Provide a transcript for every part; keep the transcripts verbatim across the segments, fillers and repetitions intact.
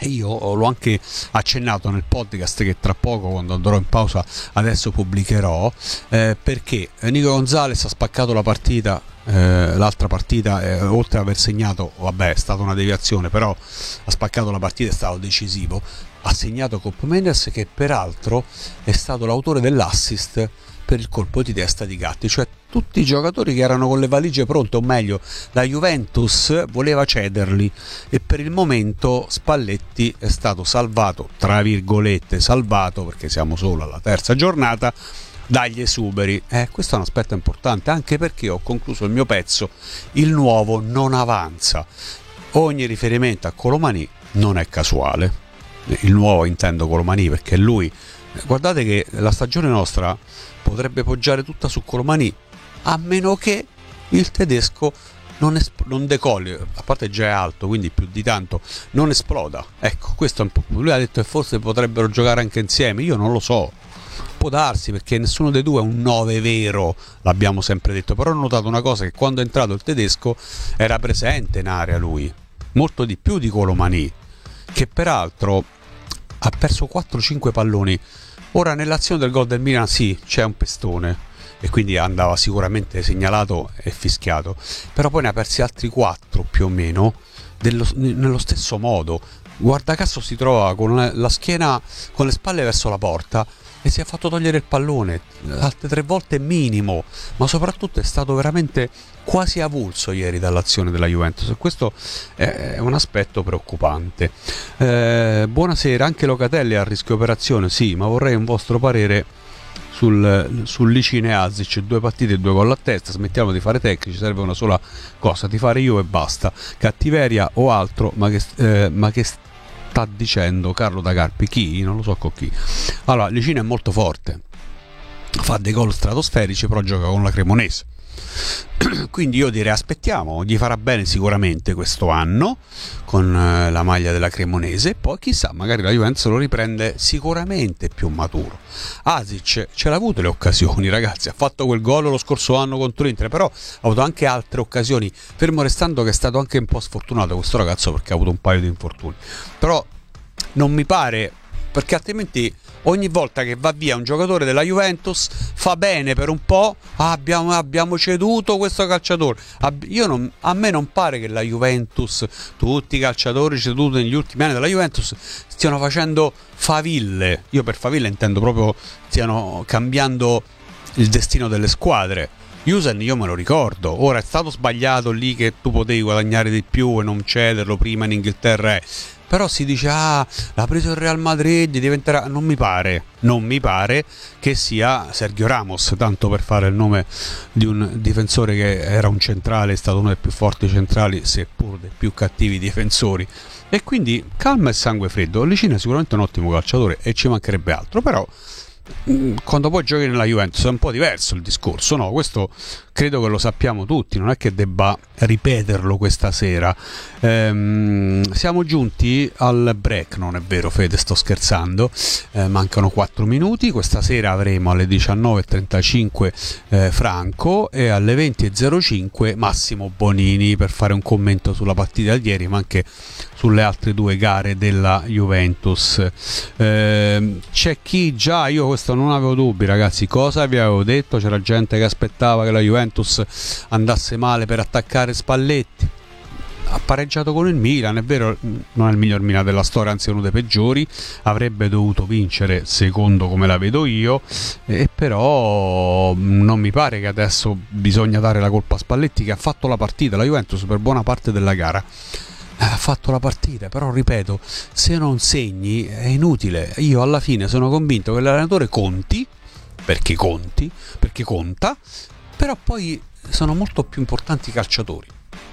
Io l'ho anche accennato nel podcast che tra poco, quando andrò in pausa adesso, pubblicherò, eh, perché Nico Gonzalez ha spaccato la partita, eh, l'altra partita, eh, oltre ad aver segnato, vabbè, è stata una deviazione, però ha spaccato la partita, è stato decisivo, ha segnato Koop Meiners, che peraltro è stato l'autore dell'assist per il colpo di testa di Gatti. Cioè tutti i giocatori che erano con le valigie pronte, o meglio la Juventus voleva cederli, e per il momento Spalletti è stato salvato, tra virgolette salvato, perché siamo solo alla terza giornata, dagli esuberi. Eh, questo è un aspetto importante, anche perché ho concluso il mio pezzo: il nuovo non avanza. Ogni riferimento a Colomani non è casuale, il nuovo intendo Colomani, perché lui, guardate che la stagione nostra potrebbe poggiare tutta su Colomani, a meno che il tedesco non, esp- non decolli, a parte già è alto, quindi più di tanto non esploda. Ecco, questo è un po'. Lui ha detto che forse potrebbero giocare anche insieme, io non lo so, può darsi, perché nessuno dei due è un nove vero, l'abbiamo sempre detto, però ho notato una cosa, che quando è entrato il tedesco era presente in area lui, molto di più di Colomani, che peraltro ha perso quattro cinque palloni. Ora nell'azione del gol del Milan sì, c'è un pestone e quindi andava sicuramente segnalato e fischiato, però poi ne ha persi altri quattro più o meno dello, nello stesso modo. Guarda caso si trova con la schiena, con le spalle verso la porta, e si è fatto togliere il pallone altre tre volte minimo, ma soprattutto è stato veramente quasi avulso ieri dall'azione della Juventus, e questo è un aspetto preoccupante. Eh, buonasera, anche Locatelli è a rischio operazione? Sì, ma vorrei un vostro parere sul, sul Licine e Azic, due partite e due gol a testa, smettiamo di fare tecnici, serve una sola cosa, di fare io e basta, cattiveria o altro, ma che, eh, ma che sta dicendo Carlo da Carpi? Chi? Non lo so con chi. Allora, Licine è molto forte, fa dei gol stratosferici, però gioca con la Cremonese, quindi io direi aspettiamo, gli farà bene sicuramente questo anno con la maglia della Cremonese, e poi chissà, magari la Juventus lo riprende sicuramente più maturo. Azic ce l'ha avute le occasioni, ragazzi, ha fatto quel gol lo scorso anno contro l'Inter, però ha avuto anche altre occasioni, fermo restando che è stato anche un po' sfortunato questo ragazzo, perché ha avuto un paio di infortuni, però non mi pare, perché altrimenti ogni volta che va via un giocatore della Juventus fa bene per un po', ah, abbiamo, abbiamo ceduto questo calciatore. Io non, a me non pare che la Juventus, tutti i calciatori ceduti negli ultimi anni della Juventus, stiano facendo faville. Io per faville intendo proprio stiano cambiando il destino delle squadre. Jusen io me lo ricordo, ora è stato sbagliato lì che tu potevi guadagnare di più e non cederlo prima in Inghilterra, però si dice ah, l'ha preso il Real Madrid, diventerà. Non mi pare, non mi pare che sia Sergio Ramos, tanto per fare il nome di un difensore che era un centrale, è stato uno dei più forti centrali, seppur dei più cattivi difensori, e quindi calma e sangue freddo. Licina è sicuramente un ottimo calciatore e ci mancherebbe altro, però quando poi giochi nella Juventus è un po' diverso il discorso, no? Questo credo che lo sappiamo tutti, non è che debba ripeterlo questa sera. Ehm, siamo giunti al break, non è vero Fede, sto scherzando, eh, mancano quattro minuti. Questa sera avremo alle diciannove e trentacinque eh, Franco, e alle venti e zero cinque Massimo Bonini per fare un commento sulla partita di ieri, ma anche sulle altre due gare della Juventus. Eh, c'è chi già, io questo non avevo dubbi, ragazzi, cosa vi avevo detto? C'era gente che aspettava che la Juventus andasse male per attaccare Spalletti. Ha pareggiato con il Milan, è vero, non è il miglior Milan della storia, anzi è uno dei peggiori, avrebbe dovuto vincere secondo come la vedo io, e però non mi pare che adesso bisogna dare la colpa a Spalletti, che ha fatto la partita. La Juventus per buona parte della gara ha fatto la partita, però ripeto, se non segni è inutile. Io alla fine sono convinto che l'allenatore conti, perché conti, perché conta, però poi sono molto più importanti i calciatori,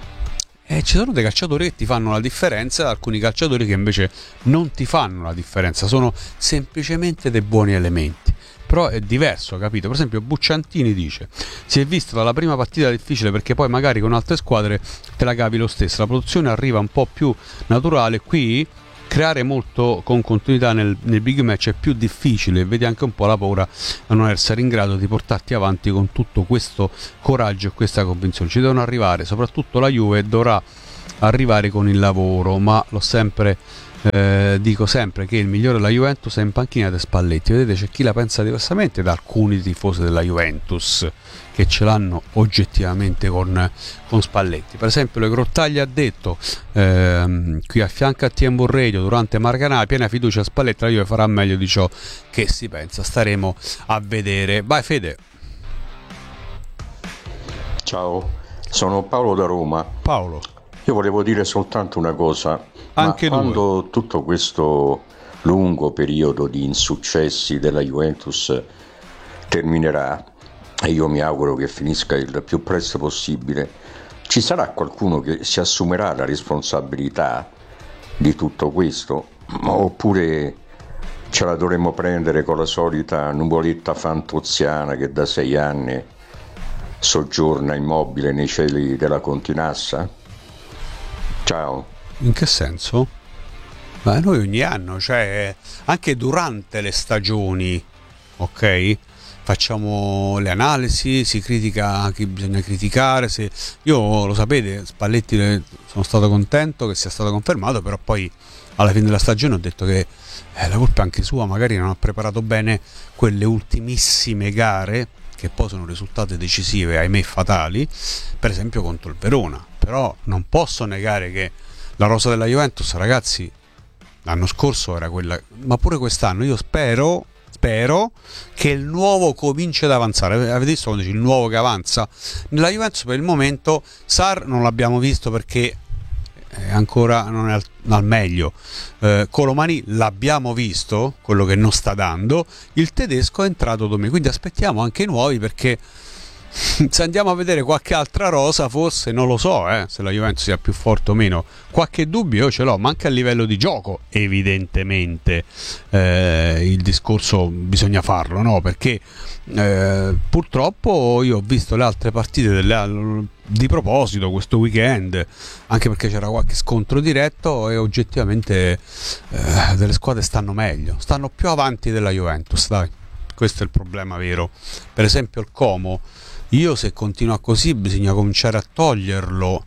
e ci sono dei calciatori che ti fanno la differenza, alcuni calciatori che invece non ti fanno la differenza, sono semplicemente dei buoni elementi. Però è diverso, capito? Per esempio Bucciantini dice: si è visto dalla prima partita difficile, perché poi magari con altre squadre te la cavi lo stesso, la produzione arriva un po' più naturale, qui creare molto con continuità nel, nel big match è più difficile, vedi anche un po' la paura a non essere in grado di portarti avanti con tutto questo coraggio e questa convinzione. Ci devono arrivare, soprattutto la Juve dovrà arrivare con il lavoro, ma l'ho sempre Eh, dico sempre che il migliore della Juventus è in panchina di Spalletti. Vedete, c'è chi la pensa diversamente da alcuni tifosi della Juventus che ce l'hanno oggettivamente con, con Spalletti. Per esempio Le Grottaglia ha detto ehm, qui a fianco a T M Radio durante Marcanà, piena fiducia a Spalletti, la Juve farà meglio di ciò che si pensa, staremo a vedere. Vai Fede. Ciao, sono Paolo da Roma. Paolo, io volevo dire soltanto una cosa. Anche Ma quando due. tutto questo lungo periodo di insuccessi della Juventus terminerà, e io mi auguro che finisca il più presto possibile, ci sarà qualcuno che si assumerà la responsabilità di tutto questo, oppure ce la dovremmo prendere con la solita nuvoletta fantoziana che da sei anni soggiorna immobile nei cieli della Continassa? Ciao. In che senso? Ma noi ogni anno, cioè anche durante le stagioni, ok? Facciamo le analisi, si critica chi bisogna criticare. Se... Io lo sapete, Spalletti sono stato contento che sia stato confermato, però poi alla fine della stagione ho detto che eh, la colpa è anche sua, magari non ha preparato bene quelle ultimissime gare che poi sono risultate decisive, ahimè fatali, per esempio contro il Verona. Però non posso negare che la rosa della Juventus, ragazzi, l'anno scorso era quella, ma pure quest'anno io spero spero che il nuovo cominci ad avanzare. Avete visto quando dice il nuovo che avanza? Nella Juventus per il momento Sarr non l'abbiamo visto perché ancora non è al, al meglio. eh, Colomani l'abbiamo visto, quello che non sta dando. Il tedesco è entrato domenica, quindi aspettiamo anche i nuovi, perché se andiamo a vedere qualche altra rosa, forse non lo so eh, se la Juventus sia più forte o meno, qualche dubbio io ce l'ho, ma anche a livello di gioco evidentemente eh, il discorso bisogna farlo, no? Perché eh, purtroppo io ho visto le altre partite delle, di proposito questo weekend, anche perché c'era qualche scontro diretto, e oggettivamente eh, delle squadre stanno meglio, stanno più avanti della Juventus, dai, questo è il problema vero. Per esempio il Como, io se continua così bisogna cominciare a toglierlo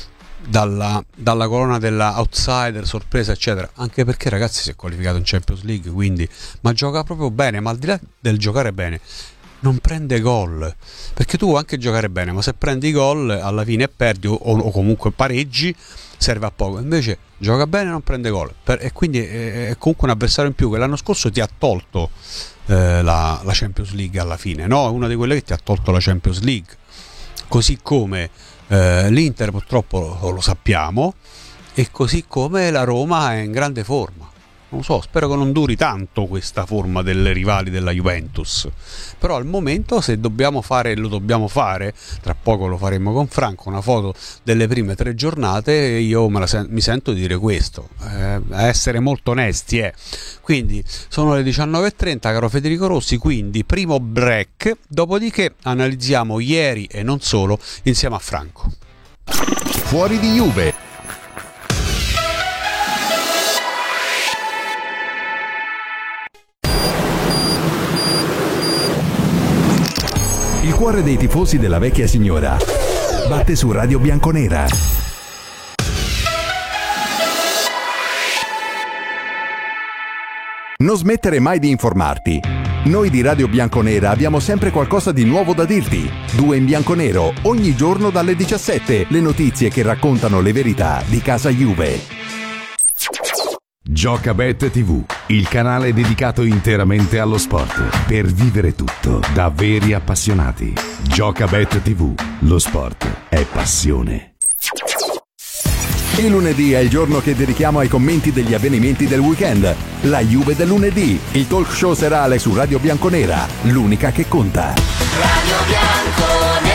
dalla, dalla colonna della outsider, sorpresa eccetera, anche perché ragazzi si è qualificato in Champions League, quindi, ma gioca proprio bene, ma al di là del giocare bene non prende gol, perché tu puoi anche giocare bene, ma se prendi gol alla fine perdi o, o comunque pareggi, serve a poco. Invece gioca bene e non prende gol, per, e quindi è, è comunque un avversario in più che l'anno scorso ti ha tolto eh, la, la Champions League alla fine, no? È una di quelle che ti ha tolto la Champions League, così come eh, l'Inter purtroppo lo, lo sappiamo, e così come la Roma è in grande forma. Non so, spero che non duri tanto questa forma delle rivali della Juventus, però al momento se dobbiamo fare, lo dobbiamo fare, tra poco lo faremo con Franco, una foto delle prime tre giornate, io me la sen- mi sento di dire questo, eh, a essere molto onesti, eh. Quindi sono le diciannove e trenta, caro Federico Rossi, quindi primo break, dopodiché analizziamo ieri e non solo insieme a Franco. Fuori di Juve. Il cuore dei tifosi della vecchia signora batte su Radio Bianconera. Non smettere mai di informarti. Noi di Radio Bianconera abbiamo sempre qualcosa di nuovo da dirti. Due in bianconero, ogni giorno dalle diciassette, le notizie che raccontano le verità di casa Juve. Giocabet tivù, il canale dedicato interamente allo sport, per vivere tutto da veri appassionati. Giocabet tivù, lo sport è passione. Il lunedì è il giorno che dedichiamo ai commenti degli avvenimenti del weekend. La Juve del lunedì, il talk show serale su Radio Bianconera, l'unica che conta. Radio Bianconera.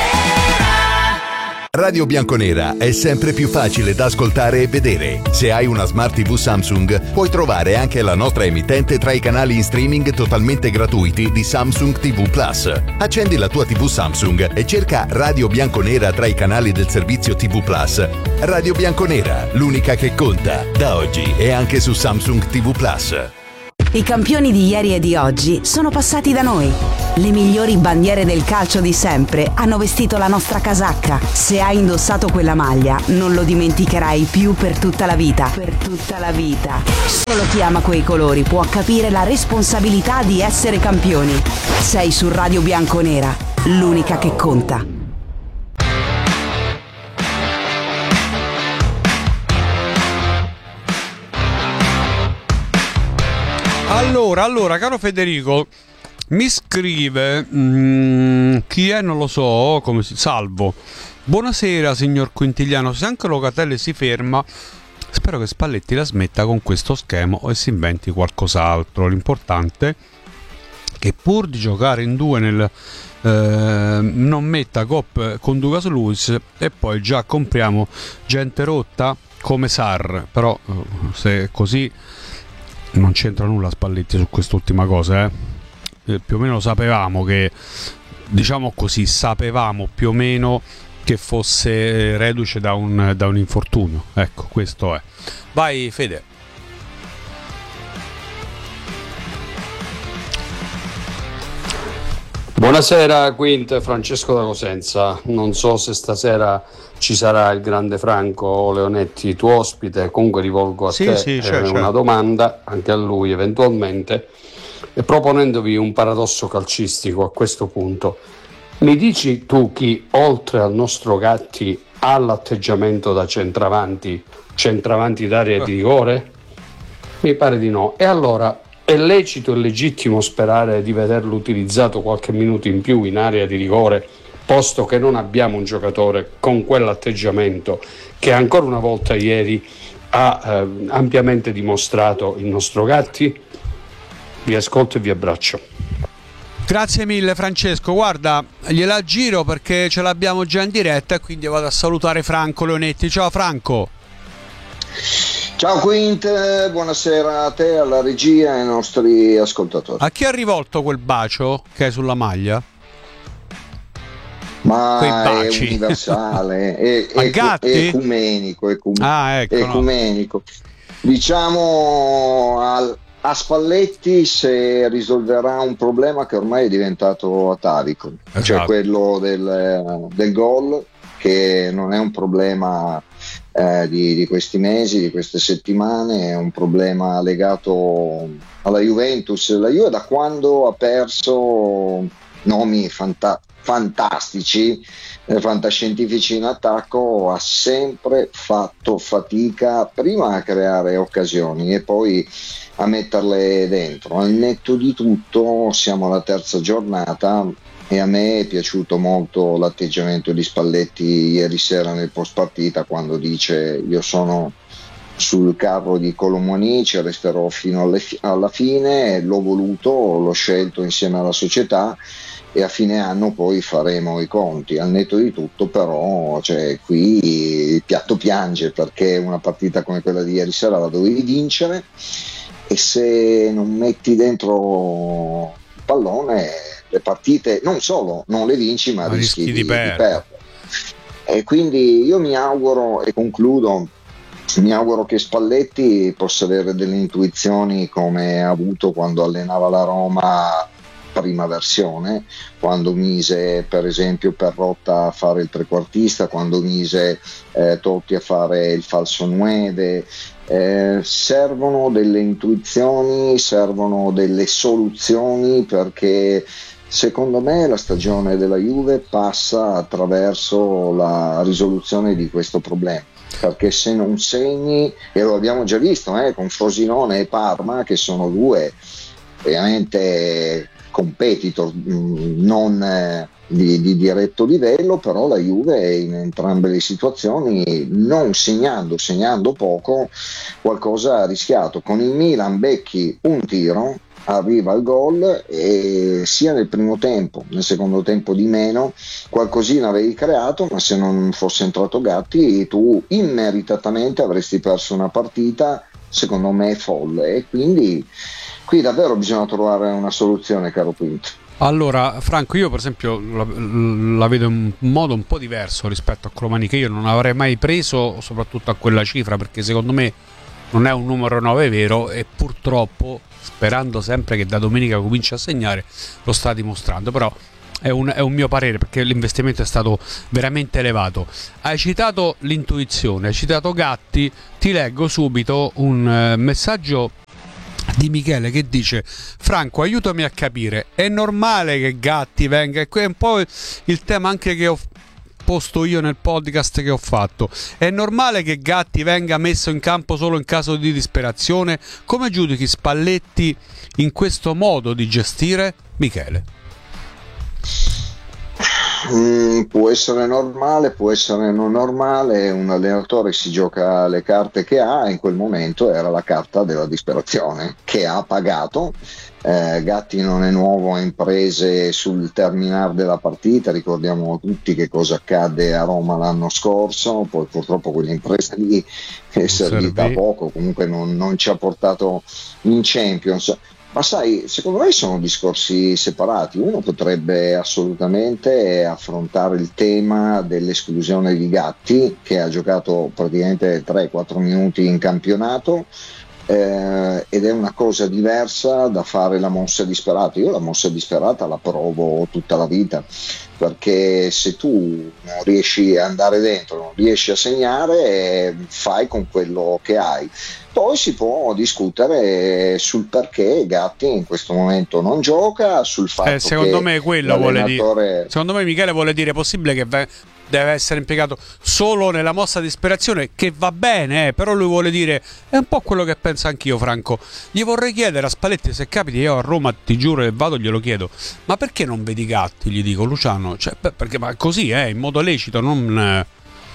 Radio Bianconera è sempre più facile da ascoltare e vedere. Se hai una Smart tivù Samsung, puoi trovare anche la nostra emittente tra i canali in streaming totalmente gratuiti di Samsung tivù Plus. Accendi la tua tivù Samsung e cerca Radio Bianconera tra i canali del servizio tivù Plus. Radio Bianconera, l'unica che conta, da oggi e anche su Samsung tivù Plus. I campioni di ieri e di oggi sono passati da noi. Le migliori bandiere del calcio di sempre hanno vestito la nostra casacca. Se hai indossato quella maglia, non lo dimenticherai più per tutta la vita. Per tutta la vita. Solo chi ama quei colori può capire la responsabilità di essere campioni. Sei su Radio Bianconera, l'unica che conta. Allora, allora, caro Federico, mi scrive mh, chi è non lo so, come si Salvo. Buonasera signor Quintigliano, se anche Locatelli si ferma, spero che Spalletti la smetta con questo schema e si inventi qualcos'altro. L'importante è che pur di giocare in due nel eh, non metta Copp con Douglas Luiz e poi già compriamo gente rotta come Sarr. Però se è così non c'entra nulla Spalletti su quest'ultima cosa, eh? Eh, più o meno lo sapevamo che, diciamo così, sapevamo più o meno che fosse reduce da un, da un infortunio. Ecco, questo è. Vai Fede. Buonasera Quint, Francesco da Cosenza. Non so se stasera ci sarà il grande Franco Leonetti tuo ospite, comunque rivolgo a sì, te sì, c'è, eh, c'è. una domanda, anche a lui eventualmente, e proponendovi un paradosso calcistico a questo punto. Mi dici tu chi, oltre al nostro Gatti, ha l'atteggiamento da centravanti, centravanti d'area di rigore? Mi pare di no. E allora è lecito e legittimo sperare di vederlo utilizzato qualche minuto in più in area di rigore, posto che non abbiamo un giocatore con quell'atteggiamento che ancora una volta ieri ha eh, ampiamente dimostrato il nostro Gatti? Vi ascolto e vi abbraccio. Grazie mille Francesco, guarda, gliela giro perché ce l'abbiamo già in diretta e quindi vado a salutare Franco Leonetti. Ciao Franco. Ciao Quint, buonasera a te, alla regia e ai nostri ascoltatori. A chi ha rivolto quel bacio che hai sulla maglia? Ma Quei è baci. universale, è, A è, Gatti? è ecumenico, ecum- Ah, ecco, no. ecumenico. Diciamo al, a Spalletti se risolverà un problema che ormai è diventato atavico, Esatto. cioè quello del, del gol, che non è un problema eh, di, di questi mesi, di queste settimane, è un problema legato alla Juventus. La Juve da quando ha perso nomi fanta- fantastici, eh, fantascientifici in attacco, ha sempre fatto fatica prima a creare occasioni e poi a metterle dentro. Al netto di tutto siamo alla terza giornata e a me è piaciuto molto l'atteggiamento di Spalletti ieri sera nel post partita, quando dice io sono sul carro di Colomoni, ci resterò fino alle fi- alla fine, l'ho voluto, l'ho scelto insieme alla società e a fine anno poi faremo i conti. Al netto di tutto però, cioè, qui il piatto piange, perché una partita come quella di ieri sera la dovevi vincere e se non metti dentro il pallone le partite non solo non le vinci ma, ma rischi, rischi di, di, perdere. di perdere. E quindi io mi auguro, e concludo, mi auguro che Spalletti possa avere delle intuizioni come ha avuto quando allenava la Roma prima versione, quando mise per esempio Perrotta a fare il trequartista, quando mise eh, Totti a fare il falso nueve. Eh, servono delle intuizioni, servono delle soluzioni, perché secondo me la stagione della Juve passa attraverso la risoluzione di questo problema, perché se non segni, e lo abbiamo già visto eh, con Frosinone e Parma, che sono due veramente competitor, non eh, di, di diretto livello, però la Juve in entrambe le situazioni, non segnando, segnando poco, qualcosa ha rischiato. Con il Milan becchi un tiro, arriva il gol e sia nel primo tempo, nel secondo tempo di meno, qualcosina avevi creato, ma se non fosse entrato Gatti tu immeritatamente avresti perso una partita, secondo me folle, e quindi qui davvero bisogna trovare una soluzione, caro Quinto. Allora Franco, io per esempio la, la vedo in un modo un po' diverso rispetto a Colomani, che io non avrei mai preso soprattutto a quella cifra, perché secondo me non è un numero nove vero, e purtroppo, sperando sempre che da domenica cominci a segnare, lo sta dimostrando. Però è un, è un mio parere, perché l'investimento è stato veramente elevato. Hai citato l'intuizione, hai citato Gatti, ti leggo subito un eh, messaggio di Michele che dice: Franco, aiutami a capire, è normale che Gatti venga? E qui è un po' il tema anche che ho posto io nel podcast che ho fatto. È normale che Gatti venga messo in campo solo in caso di disperazione? Come giudichi Spalletti in questo modo di gestire? Michele. Mm, può essere normale, può essere non normale. Un allenatore si gioca le carte che ha, in quel momento era la carta della disperazione che ha pagato. eh, Gatti non è nuovo a imprese sul terminare della partita, ricordiamo tutti che cosa accadde a Roma l'anno scorso, poi purtroppo quell'impresa lì è servita a poco, comunque non, non ci ha portato in Champions. Ma sai, secondo me sono discorsi separati. Uno potrebbe assolutamente affrontare il tema dell'esclusione di Gatti, che ha giocato praticamente tre quattro minuti in campionato, eh, ed è una cosa diversa da fare la mossa disperata. Io la mossa disperata la provo tutta la vita, perché se tu non riesci a andare dentro, non riesci a segnare, fai con quello che hai. Poi si può discutere sul perché Gatti in questo momento non gioca, sul fatto eh, secondo che me quello vuole dire. Secondo me Michele vuole dire: è possibile che ve- deve essere impiegato solo nella mossa di disperazione, che va bene, eh, però lui vuole dire, è un po' quello che penso anch'io, Franco. Gli vorrei chiedere a Spalletti, se capiti, io a Roma ti giuro che vado, glielo chiedo: ma perché non vedi Gatti? Gli dico, Luciano, cioè, perché ma così, eh, in modo lecito, non... Eh.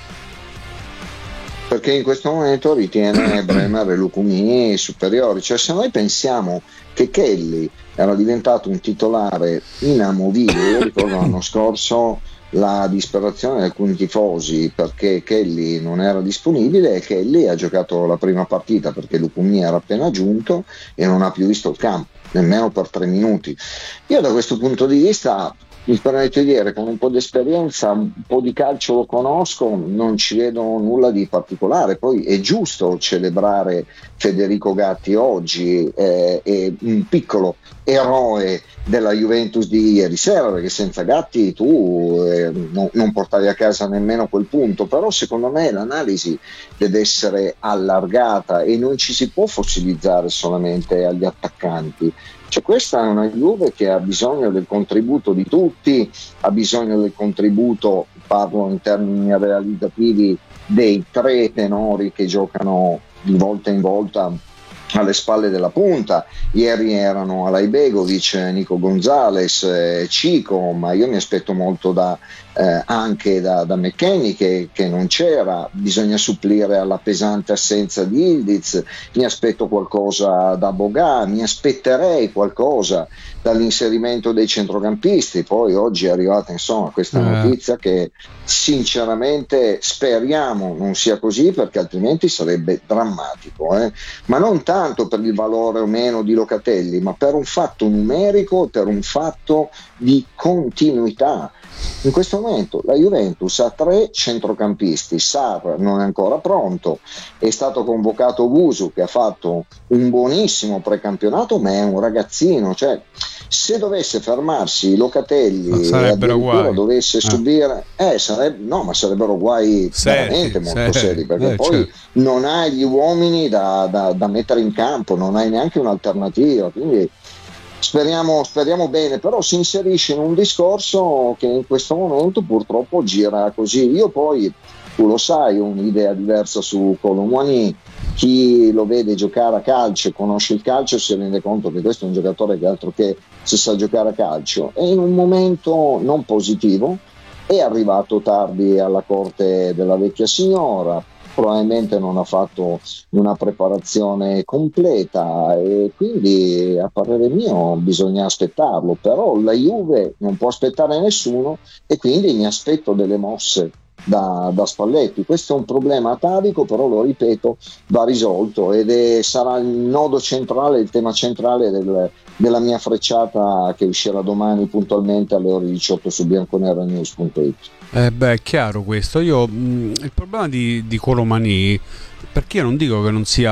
Perché in questo momento ritiene Bremer e Lucumí superiori. Cioè, se noi pensiamo che Kelly era diventato un titolare inamovibile, io ricordo l'anno scorso la disperazione di alcuni tifosi perché Kelly non era disponibile, e Kelly ha giocato la prima partita perché Lucumí era appena giunto e non ha più visto il campo nemmeno per tre minuti. Io da questo punto di vista mi permetto di dire, con un po' di esperienza, un po' di calcio lo conosco, non ci vedo nulla di particolare. Poi è giusto celebrare Federico Gatti oggi, eh, è un piccolo eroe della Juventus di ieri sera, perché senza Gatti tu eh, no, non portavi a casa nemmeno quel punto. Però secondo me l'analisi deve essere allargata e non ci si può fossilizzare solamente agli attaccanti. Cioè, questa è una Juve che ha bisogno del contributo di tutti, ha bisogno del contributo, parlo in termini realizzativi, dei tre tenori che giocano di volta in volta alle spalle della punta. Ieri erano Alajbegovic, Nico Gonzalez, eh, Cico, ma io mi aspetto molto da, eh, anche da, da McKennie che, che non c'era. Bisogna supplire alla pesante assenza di Ildiz, mi aspetto qualcosa da Bogà, mi aspetterei qualcosa dall'inserimento dei centrocampisti. Poi oggi è arrivata insomma questa notizia che sinceramente speriamo non sia così, perché altrimenti sarebbe drammatico, eh? Ma non tanto per il valore o meno di Locatelli, ma per un fatto numerico, per un fatto di continuità. In questo momento la Juventus ha tre centrocampisti, Sarr non è ancora pronto, è stato convocato Wusu che ha fatto un buonissimo precampionato, ma è un ragazzino. Cioè, se dovesse fermarsi Locatelli e addirittura dovesse eh. subire eh, sarebbe, no, ma sarebbero guai seri, veramente molto seri, seri perché eh, poi certo. non hai gli uomini da, da, da mettere in campo, non hai neanche un'alternativa, quindi Speriamo, speriamo bene. Però si inserisce in un discorso che in questo momento purtroppo gira così. Io poi, tu lo sai, ho un'idea diversa su Kolo Muani. Chi lo vede giocare a calcio, conosce il calcio, si rende conto che questo è un giocatore che altro che si sa giocare a calcio. E in un momento non positivo è arrivato tardi alla corte della vecchia signora, probabilmente non ha fatto una preparazione completa e quindi a parere mio bisogna aspettarlo. Però la Juve non può aspettare nessuno e quindi mi aspetto delle mosse da, da Spalletti. Questo è un problema atavico, però lo ripeto, va risolto ed è, sarà il nodo centrale, il tema centrale del, della mia frecciata che uscirà domani puntualmente alle ore diciotto su bianconeranews punto it. Eh beh, è chiaro questo. Io mh, il problema di, di Kolo Muani, perché io non dico che non sia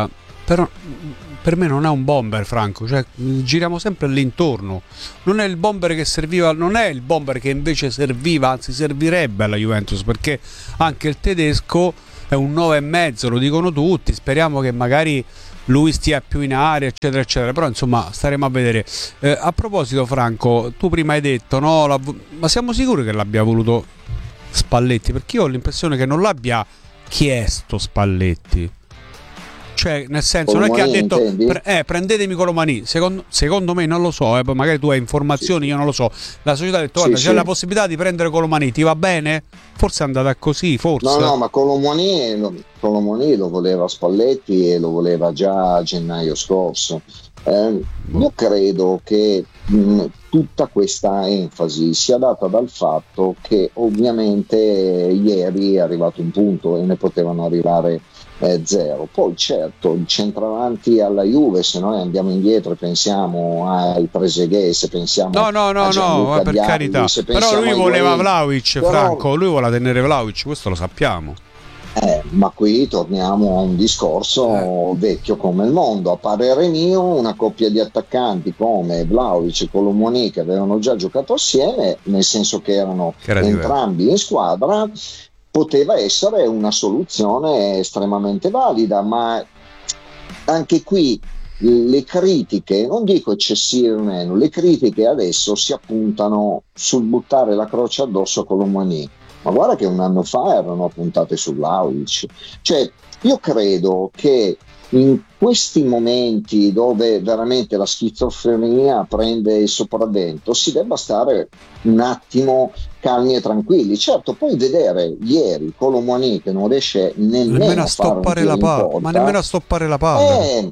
però per me non è un bomber, Franco, cioè giriamo sempre all'intorno. Non è il bomber che serviva, non è il bomber che invece serviva, anzi servirebbe alla Juventus, perché anche il tedesco è un nove e mezzo, lo dicono tutti. Speriamo che magari lui stia più in aria, eccetera eccetera, però insomma staremo a vedere. Eh, a proposito, Franco, tu prima hai detto no, la, ma siamo sicuri che l'abbia voluto Spalletti? Perché io ho l'impressione che non l'abbia chiesto Spalletti, cioè nel senso non è che ha detto pre- eh, prendetemi Colomani. Secondo, secondo me, non lo so, eh, poi magari tu hai informazioni, sì. Io non lo so. La società ha detto guarda, sì, c'è sì. la possibilità di prendere Colomani, ti va bene? Forse è andata così, forse. No, no, ma Colomani, Colomani lo voleva Spalletti e lo voleva già a gennaio scorso. Eh, io credo che mh, tutta questa enfasi sia data dal fatto che ovviamente ieri è arrivato un punto e ne potevano arrivare Eh, zero. Poi certo il centravanti alla Juve, se noi andiamo indietro e pensiamo ai Trezeguet, se pensiamo no no no a no per Dialli, carità, però lui voleva Vlahovic, però... Franco, lui voleva tenere Vlahovic, questo lo sappiamo. Eh, ma qui torniamo a un discorso eh. vecchio come il mondo. A parere mio, una coppia di attaccanti come Vlahovic e Colomoni, che avevano già giocato assieme, nel senso che erano che entrambi diverso. in squadra, poteva essere una soluzione estremamente valida, ma anche qui le critiche, non dico eccessive o meno, le critiche adesso si appuntano sul buttare la croce addosso a Colomani. Ma guarda che un anno fa erano appuntate su Vlahovic. Cioè, io credo che in questi momenti dove veramente la schizofrenia prende il sopravvento si debba stare un attimo calmi e tranquilli. Certo, poi vedere ieri Colomani che non riesce nemmeno, nemmeno a stoppare la palla, ma nemmeno a stoppare la palla. Eh,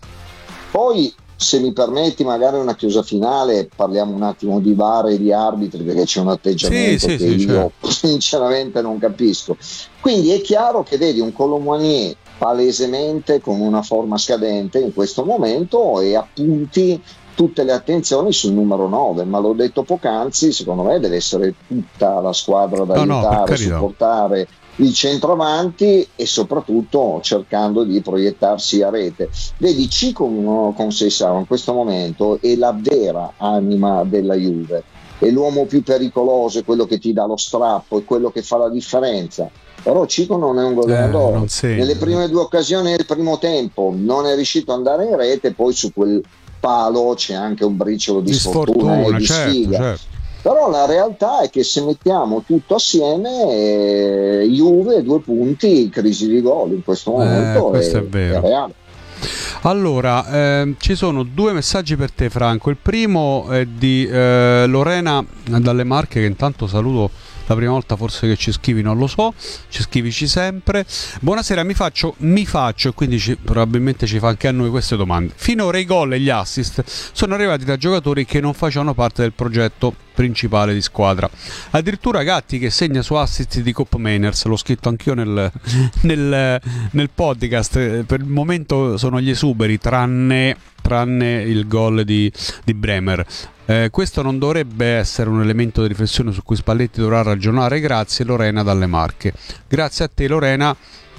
poi se mi permetti magari una chiusa finale, parliamo un attimo di V A R e di arbitri, perché c'è un atteggiamento sì, sì, che sì, io certo. sinceramente non capisco. Quindi è chiaro che vedi un Colomani palesemente con una forma scadente in questo momento e appunti tutte le attenzioni sul numero nove, ma l'ho detto poc'anzi, secondo me deve essere tutta la squadra da no, aiutare, no, supportare il centravanti e soprattutto cercando di proiettarsi a rete. Vedi, Cico con Seisao in questo momento è la vera anima della Juve, è l'uomo più pericoloso, è quello che ti dà lo strappo, è quello che fa la differenza. Però Cico non è un goleador. Eh, nelle prime due occasioni del primo tempo non è riuscito ad andare in rete, poi su quel palo c'è anche un briciolo di, di sfortuna, sfortuna e di certo, sfiga. Certo. Però la realtà è che se mettiamo tutto assieme, eh, Juve due punti, crisi di gol in questo momento, eh, questo è, è vero. È reale. Allora, eh, ci sono due messaggi per te, Franco. Il primo è di eh, Lorena dalle Marche, che intanto saluto. La prima volta forse che ci scrivi, non lo so, ci scrivici sempre. Buonasera, mi faccio, mi faccio, e quindi ci, probabilmente ci fa anche a noi queste domande. Finora i gol e gli assist sono arrivati da giocatori che non facevano parte del progetto principale di squadra. Addirittura Gatti che segna su assist di Cop Mainers, l'ho scritto anch'io nel, nel, nel podcast. Per il momento sono gli esuberi, tranne, tranne il gol di, di Bremer. Eh, questo non dovrebbe essere un elemento di riflessione su cui Spalletti dovrà ragionare. Grazie Lorena dalle Marche. Grazie a te Lorena.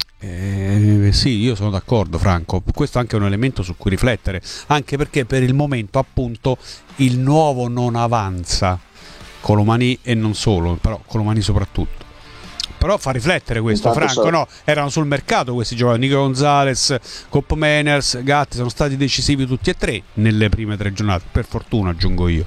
Eh, sì, io sono d'accordo, Franco. Questo è anche un elemento su cui riflettere, anche perché per il momento appunto il nuovo non avanza. Colomani e non solo, però Colomani soprattutto. Però fa riflettere questo, intanto Franco, so. no? Erano sul mercato questi giocatori, Nico Gonzalez, Cop Mainers, Gatti, sono stati decisivi tutti e tre nelle prime tre giornate, per fortuna aggiungo io.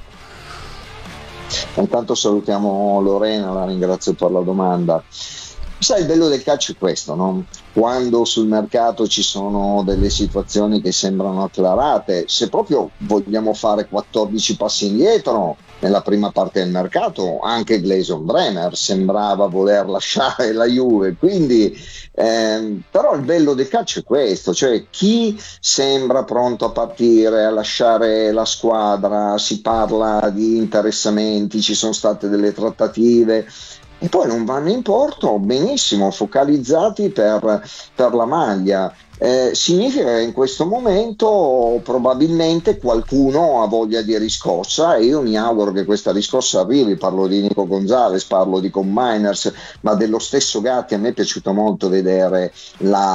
Intanto salutiamo Lorena, la ringrazio per la domanda. Sai, il bello del calcio è questo, no? Quando sul mercato ci sono delle situazioni che sembrano acclarate, se proprio vogliamo fare quattordici passi indietro, nella prima parte del mercato anche Gleison Bremer sembrava voler lasciare la Juve, quindi ehm, però il bello del calcio è questo, cioè chi sembra pronto a partire, a lasciare la squadra, si parla di interessamenti, ci sono state delle trattative e poi non vanno in porto, benissimo, focalizzati per, per la maglia. Eh, significa che in questo momento probabilmente qualcuno ha voglia di riscossa e io mi auguro che questa riscossa arrivi. Parlo di Nico Gonzalez, parlo di Cop Mainers, ma dello stesso Gatti. A me è piaciuto molto vedere la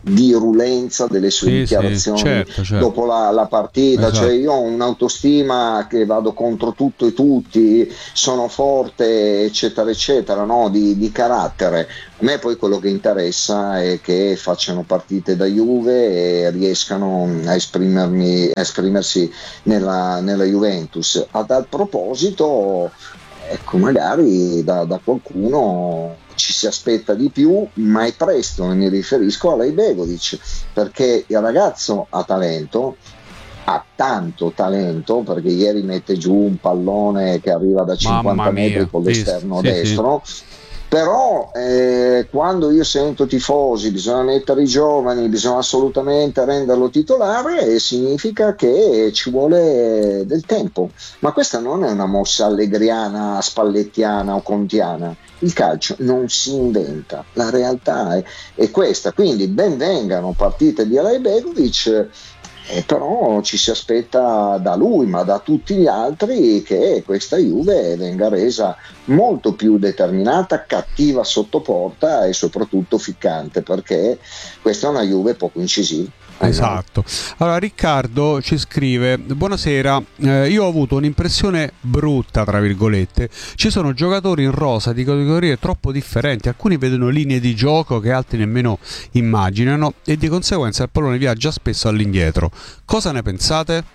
virulenza delle sue sì, dichiarazioni sì, certo, certo. dopo la, la partita, esatto. Cioè io ho un'autostima che vado contro tutto e tutti, sono forte eccetera eccetera, no? di, di carattere. A me poi quello che interessa è che facciano partite da Juve e riescano a, esprimermi, a esprimersi nella, nella Juventus. A tal proposito, ecco, magari da, da qualcuno ci si aspetta di più, ma è presto, e mi riferisco a Ibrahimović, perché il ragazzo ha talento, ha tanto talento, perché ieri mette giù un pallone che arriva da cinquanta metri con l'esterno sì, destro. Sì. Però eh, quando io sento tifosi bisogna mettere i giovani, bisogna assolutamente renderlo titolare, e significa che ci vuole del tempo. Ma questa non è una mossa allegriana, spallettiana o contiana. Il calcio non si inventa, la realtà è, è questa. Quindi ben vengano partite di Ibrahimović, eh, però ci si aspetta da lui, ma da tutti gli altri, che questa Juve venga resa molto più determinata, cattiva sotto porta e soprattutto ficcante, perché questa è una Juve poco incisiva. Esatto. Allora Riccardo ci scrive: buonasera, eh, io ho avuto un'impressione brutta tra virgolette, ci sono giocatori in rosa di categorie troppo differenti, alcuni vedono linee di gioco che altri nemmeno immaginano e di conseguenza il pallone viaggia spesso all'indietro. Cosa ne pensate?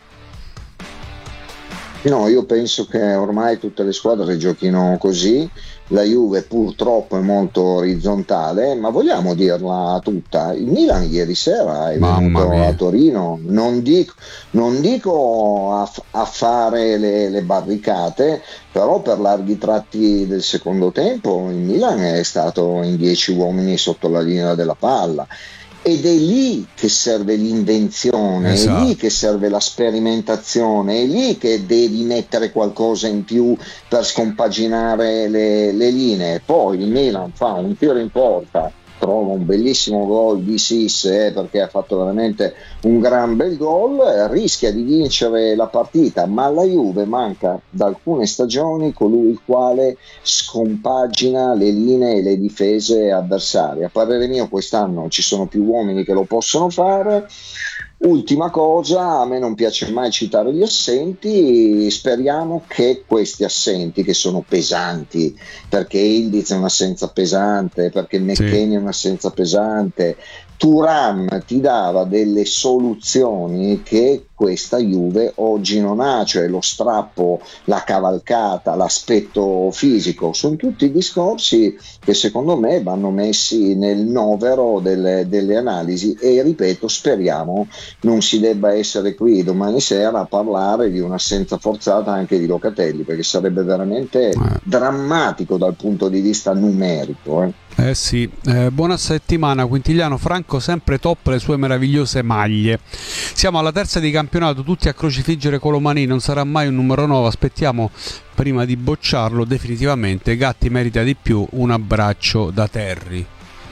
No, io penso che ormai tutte le squadre giochino così. La Juve purtroppo è molto orizzontale, ma vogliamo dirla tutta, il Milan ieri sera è Mamma venuto mia. a Torino, non dico, non dico a, a fare le, le barricate, però per larghi tratti del secondo tempo il Milan è stato in dieci uomini sotto la linea della palla. Ed è lì che serve l'invenzione, esatto. È lì che serve la sperimentazione, è lì che devi mettere qualcosa in più per scompaginare le, le linee. Poi il Milan fa un tiro in porta, trova un bellissimo gol di Sis, eh, perché ha fatto veramente un gran bel gol, rischia di vincere la partita, ma alla Juve manca da alcune stagioni colui il quale scompagina le linee e le difese avversarie. A parere mio quest'anno ci sono più uomini che lo possono fare. Ultima cosa, a me non piace mai citare gli assenti, speriamo che questi assenti, che sono pesanti, perché Ildiz è un'assenza pesante, perché McKennie è un'assenza pesante, Thuram ti dava delle soluzioni che questa Juve oggi non ha, cioè lo strappo, la cavalcata, l'aspetto fisico, sono tutti discorsi che secondo me vanno messi nel novero delle, delle analisi, e ripeto, speriamo non si debba essere qui domani sera a parlare di un'assenza forzata anche di Locatelli, perché sarebbe veramente drammatico dal punto di vista numerico. Eh. Eh sì, eh, buona settimana Quintiliano. Franco sempre top le sue meravigliose maglie. Siamo alla terza di campionato, tutti a crocifiggere Colomani, non sarà mai un numero nove, aspettiamo prima di bocciarlo definitivamente. Gatti merita di più, un abbraccio da Terry.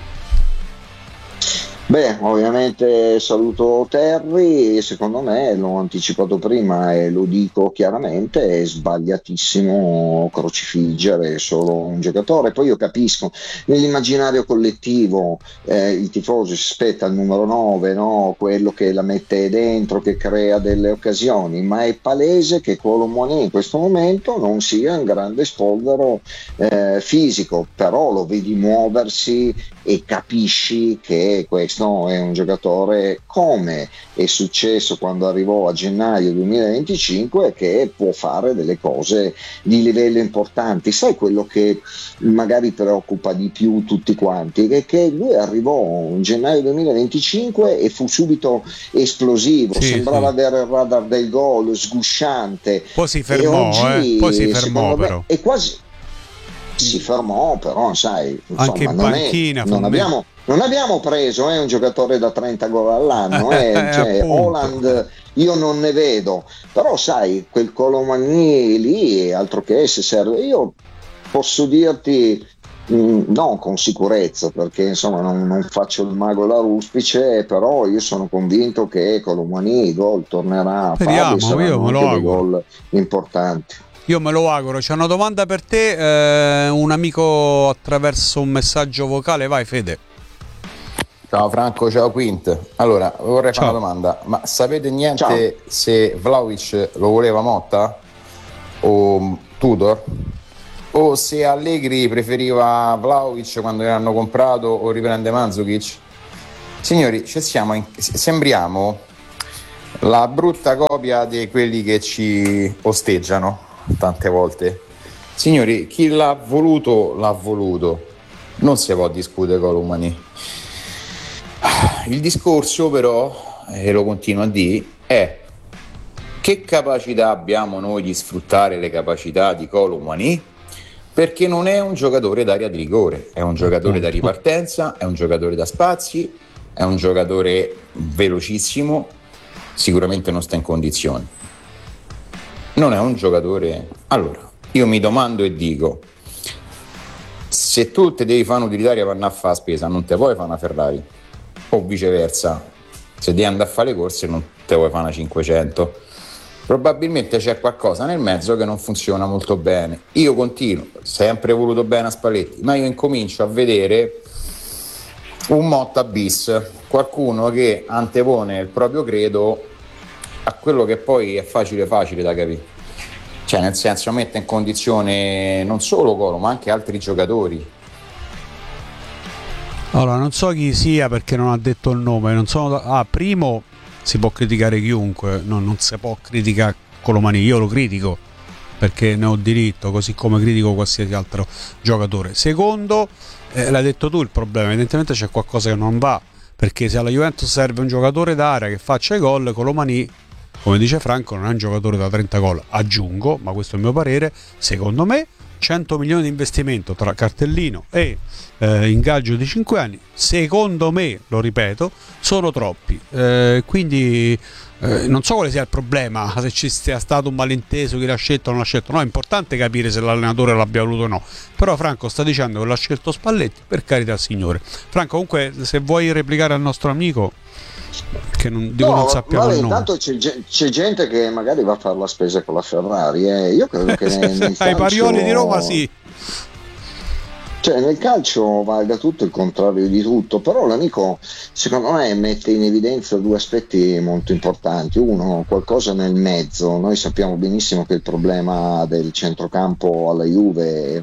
Beh, ovviamente saluto Terry, secondo me, l'ho anticipato prima e lo dico chiaramente, è sbagliatissimo crocifiggere solo un giocatore. Poi io capisco, nell'immaginario collettivo eh, il tifoso si aspetta il numero nove, no? Quello che la mette dentro, che crea delle occasioni, ma è palese che Colomoni in questo momento non sia un grande spolvero eh, fisico, però lo vedi muoversi e capisci che questo è un giocatore, come è successo quando arrivò a gennaio duemilaventicinque, che può fare delle cose di livello importanti. Sai quello che magari preoccupa di più tutti quanti è che lui arrivò in gennaio duemilaventicinque e fu subito esplosivo, sì, sembrava sì. avere il radar del gol, sgusciante, poi si fermò, e oggi, eh? poi si fermò me, però è quasi si fermò, però sai, insomma, anche in non, panchina, è, non, abbiamo, non abbiamo preso eh, un giocatore da trenta gol all'anno, eh, cioè, Haaland io non ne vedo, però sai, quel Colomani lì, altro che se serve, io posso dirti mh, non con sicurezza, perché insomma non, non faccio il mago alla ruspice, però io sono convinto che Colomani gol tornerà a Speriamo, farli, io me lo anche dei auguro. gol importanti. Io me lo auguro. C'è una domanda per te, eh, un amico attraverso un messaggio vocale, vai Fede. Ciao Franco, ciao Quint. Allora, vorrei Ciao. fare una domanda, ma sapete niente Ciao. se Vlahovic lo voleva Motta o Tudor? O se Allegri preferiva Vlahovic quando l'hanno comprato o riprende Mandzukic? Signori, ci siamo in- sembriamo la brutta copia di quelli che ci osteggiano tante volte. Signori, chi l'ha voluto l'ha voluto, non si può discutere con l'umani. Il discorso però, e lo continuo a dire, è che capacità abbiamo noi di sfruttare le capacità di Colomani, perché non è un giocatore d'area di rigore, è un giocatore da ripartenza, è un giocatore da spazi, è un giocatore velocissimo, sicuramente non sta in condizioni. Non è un giocatore... Allora, io mi domando e dico, se tu te devi fare un'utilitaria per andare a fare la spesa, non te puoi fare una Ferrari, o viceversa, se devi andare a fare le corse non te vuoi fare una cinquecento. Probabilmente c'è qualcosa nel mezzo che non funziona molto bene. Io continuo, sempre voluto bene a Spalletti, ma io incomincio a vedere un Motta bis, qualcuno che antepone il proprio credo a quello che poi è facile facile da capire, cioè nel senso mette in condizione non solo Colo ma anche altri giocatori. Allora, non so chi sia perché non ha detto il nome. Non sono da- ah, primo, si può criticare chiunque, no, non si può criticare Colomani. Io lo critico perché ne ho diritto, così come critico qualsiasi altro giocatore. Secondo, eh, l'hai detto tu il problema, evidentemente c'è qualcosa che non va, perché se alla Juventus serve un giocatore d'area che faccia i gol, Colomani, come dice Franco, non è un giocatore da trenta gol. Aggiungo, ma questo è il mio parere, secondo me cento milioni di investimento tra cartellino e eh, ingaggio di cinque anni, secondo me, lo ripeto, sono troppi. Eh, quindi eh, non so quale sia il problema, se ci sia stato un malinteso, chi l'ha scelto o non l'ha scelto. No, è importante capire se l'allenatore l'abbia voluto o no. Però Franco sta dicendo che l'ha scelto Spalletti, per carità signore. Franco, comunque, se vuoi replicare al nostro amico, che non, dico, No, non sappiamo vabbè, il nome. intanto c'è, ge- c'è gente che magari va a fare la spesa con la Ferrari, eh. Io credo che nel, nel Ai calcio, Parioli di Roma sì. cioè nel calcio valga tutto il contrario di tutto, però l'amico secondo me mette in evidenza due aspetti molto importanti. Uno, qualcosa nel mezzo. Noi sappiamo benissimo che il problema del centrocampo alla Juve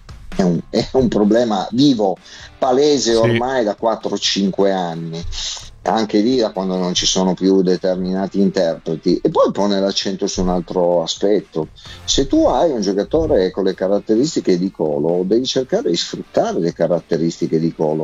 è un, è un problema vivo, palese Sì. ormai da quattro cinque anni, anche lì da quando non ci sono più determinati interpreti. E poi pone l'accento su un altro aspetto: se tu hai un giocatore con le caratteristiche di Colo, devi cercare di sfruttare le caratteristiche di Colo.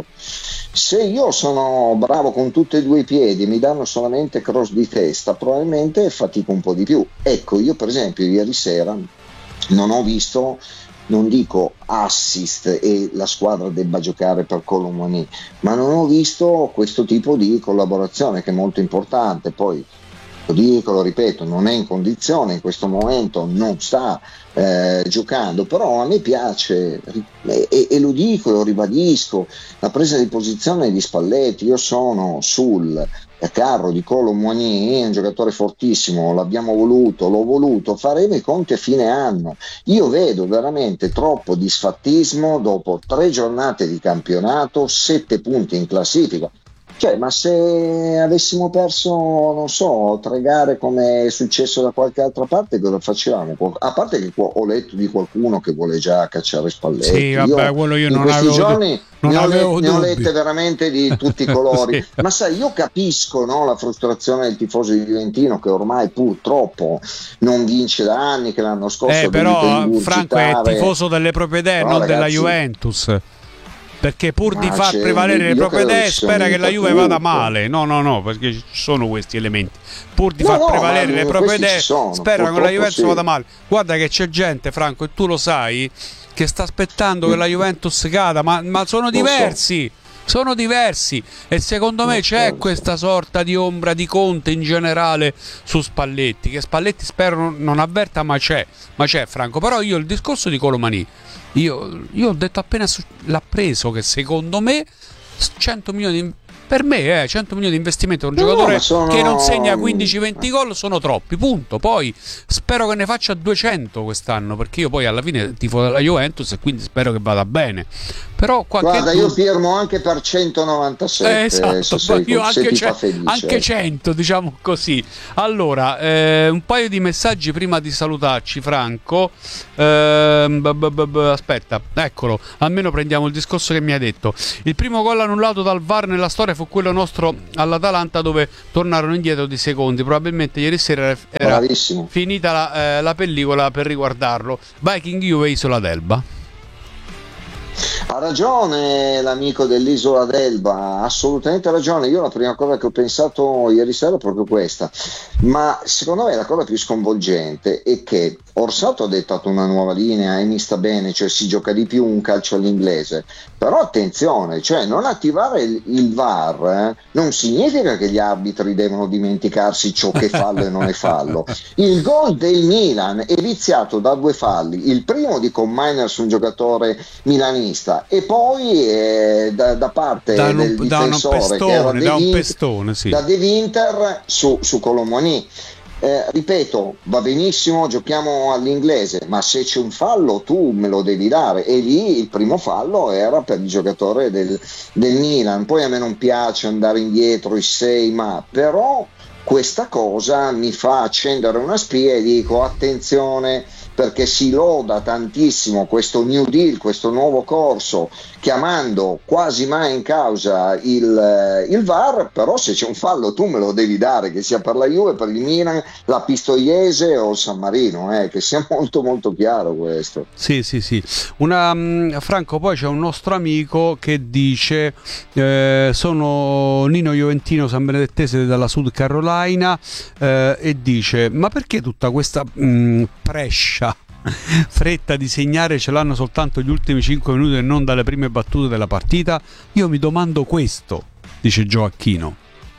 Se io sono bravo con tutti e due i piedi e mi danno solamente cross di testa, probabilmente fatico un po' di più. Ecco, io per esempio ieri sera non ho visto, non dico assist e la squadra debba giocare per Colomani, ma non ho visto questo tipo di collaborazione che è molto importante. Poi lo dico, lo ripeto, non è in condizione in questo momento, non sta eh, giocando, però a me piace e, e, e lo dico e lo ribadisco, la presa di posizione di Spalletti. Io sono sul carro di Colomani, è un giocatore fortissimo, l'abbiamo voluto, l'ho voluto, faremo i conti a fine anno. Io vedo veramente troppo disfattismo dopo tre giornate di campionato, sette punti in classifica. Cioè, ma se avessimo perso, non so, tre gare come è successo da qualche altra parte, cosa facevamo? A parte che ho letto di qualcuno che vuole già cacciare Spalletti. Sì, vabbè, io, quello io in non questi avevo, giorni non ne, ho avevo let- ne ho dubbi. lette veramente di tutti i colori. Sì. Ma sai, io capisco, no, la frustrazione del tifoso juventino che ormai purtroppo non vince da anni, che l'anno scorso Eh, ha però dovuto Franco è ingurgitare. tifoso delle proprie idee, No, non della ragazzi, Juventus. Perché pur di ma far c'è- prevalere le io proprie credo idee che sia spera che la Juve vada tutto. male. No, no, no, perché ci sono questi elementi. Pur di No, far no, prevalere ma le proprie questi idee ci sono, spera che la purtroppo Juventus sì. vada male. Guarda che c'è gente, Franco, e tu lo sai, che sta aspettando che la Juventus cada, ma, ma sono Lo so. diversi. Sono diversi e secondo me Lo c'è so, lo questa sorta di ombra di Conte in generale su Spalletti, che Spalletti spero non, non avverta, ma c'è, ma c'è Franco. Però io il discorso di Colomani, io, io ho detto appena su- l'ha preso che secondo me cento milioni di- per me eh, cento milioni di investimento per un No, no, giocatore ma sono- che non segna quindici venti gol sono troppi, punto. Poi spero che ne faccia duecento quest'anno, perché io poi alla fine tifo della Juventus e quindi spero che vada bene. Però qualche Guarda, du- io firmo anche per centonovantasette, eh, esatto, se, sei, io se anche, ti ce- fa felice. anche cento, diciamo così. Allora, eh, un paio di messaggi prima di salutarci, Franco. Ehm, b- b- b- aspetta, eccolo, almeno prendiamo il discorso che mi hai detto. Il primo gol annullato dal V A R nella storia fu quello nostro all'Atalanta, dove tornarono indietro di secondi. Probabilmente ieri sera era Bravissimo. finita la, eh, la pellicola per riguardarlo. Viking Juve, Isola d'Elba. Ha ragione l'amico dell'Isola d'Elba, assolutamente ragione. Io la prima cosa che ho pensato ieri sera è proprio questa, ma secondo me la cosa più sconvolgente è che Orsato ha dettato una nuova linea e mi sta bene, cioè si gioca di più un calcio all'inglese, però attenzione, cioè non attivare il, il V A R eh, non significa che gli arbitri devono dimenticarsi ciò che fallo e non è fallo. Il gol del Milan è viziato da due falli, il primo di Comminer su un giocatore milanista e poi eh, da, da parte da del un, da difensore un pestone, che era da un De pestone, sì. da De Winter su, su Colomoni. Eh, ripeto, va benissimo, giochiamo all'inglese, ma se c'è un fallo tu me lo devi dare, e lì il primo fallo era per il giocatore del, del Milan. Poi a me non piace andare indietro i sei, ma però questa cosa mi fa accendere una spia e dico attenzione, perché si loda tantissimo questo New Deal, questo nuovo corso, chiamando quasi mai in causa il, il V A R, però se c'è un fallo tu me lo devi dare, che sia per la Juve, per il Milan, la Pistoiese o il San Marino, eh, che sia molto molto chiaro questo. Sì, sì, sì. Una, um, Franco, poi c'è un nostro amico che dice eh, sono Nino Juventino San Benedettese dalla Sud Carolina eh, e dice ma perché tutta questa mh, prescia, fretta di segnare ce l'hanno soltanto gli ultimi cinque minuti e non dalle prime battute della partita? Io mi domando questo, dice Gioacchino.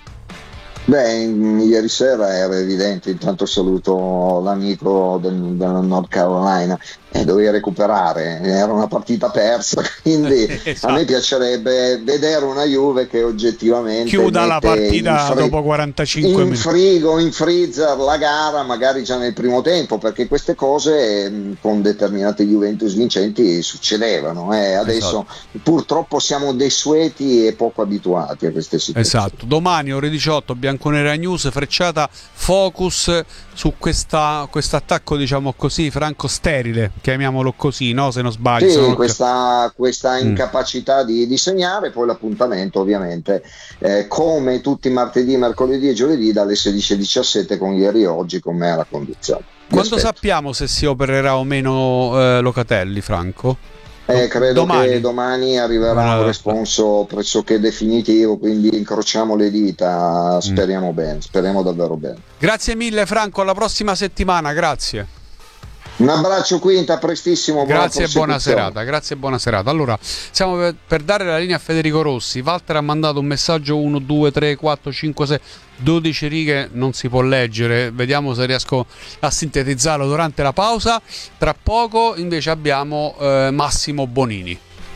Beh, ieri sera era evidente, intanto saluto l'amico del, della North Carolina, e dovevi recuperare, era una partita persa, quindi esatto. A me piacerebbe vedere una Juve che oggettivamente chiuda la partita fri- dopo quarantacinque in minuti. frigo, in freezer la gara magari già nel primo tempo, perché queste cose mh, con determinate Juventus vincenti succedevano, eh. Adesso esatto. Purtroppo siamo desueti e poco abituati a queste situazioni. Esatto, domani ore diciotto Bianconera News, frecciata focus su questa questo attacco, diciamo così, Franco, sterile, chiamiamolo così, no? Se non sbaglio. Sì, non... questa, questa mm. incapacità di, di segnare, poi l'appuntamento ovviamente eh, come tutti i martedì, mercoledì e giovedì dalle sedici e diciassette con ieri e oggi con me alla conduzione. Quando aspetto. Sappiamo se si opererà o meno eh, Locatelli, Franco? Eh, credo domani. che domani arriverà un responso pressoché definitivo, quindi incrociamo le dita, speriamo mm. bene, speriamo davvero bene. Grazie mille Franco, alla prossima settimana, grazie. Un abbraccio Quinta, prestissimo. Grazie e buona serata, grazie e buona serata. Allora, stiamo per, per dare la linea a Federico Rossi. Walter ha mandato un messaggio uno, due, tre, quattro, cinque, sei, dodici righe, non si può leggere. Vediamo se riesco a sintetizzarlo durante la pausa. Tra poco invece abbiamo eh, Massimo Bonini.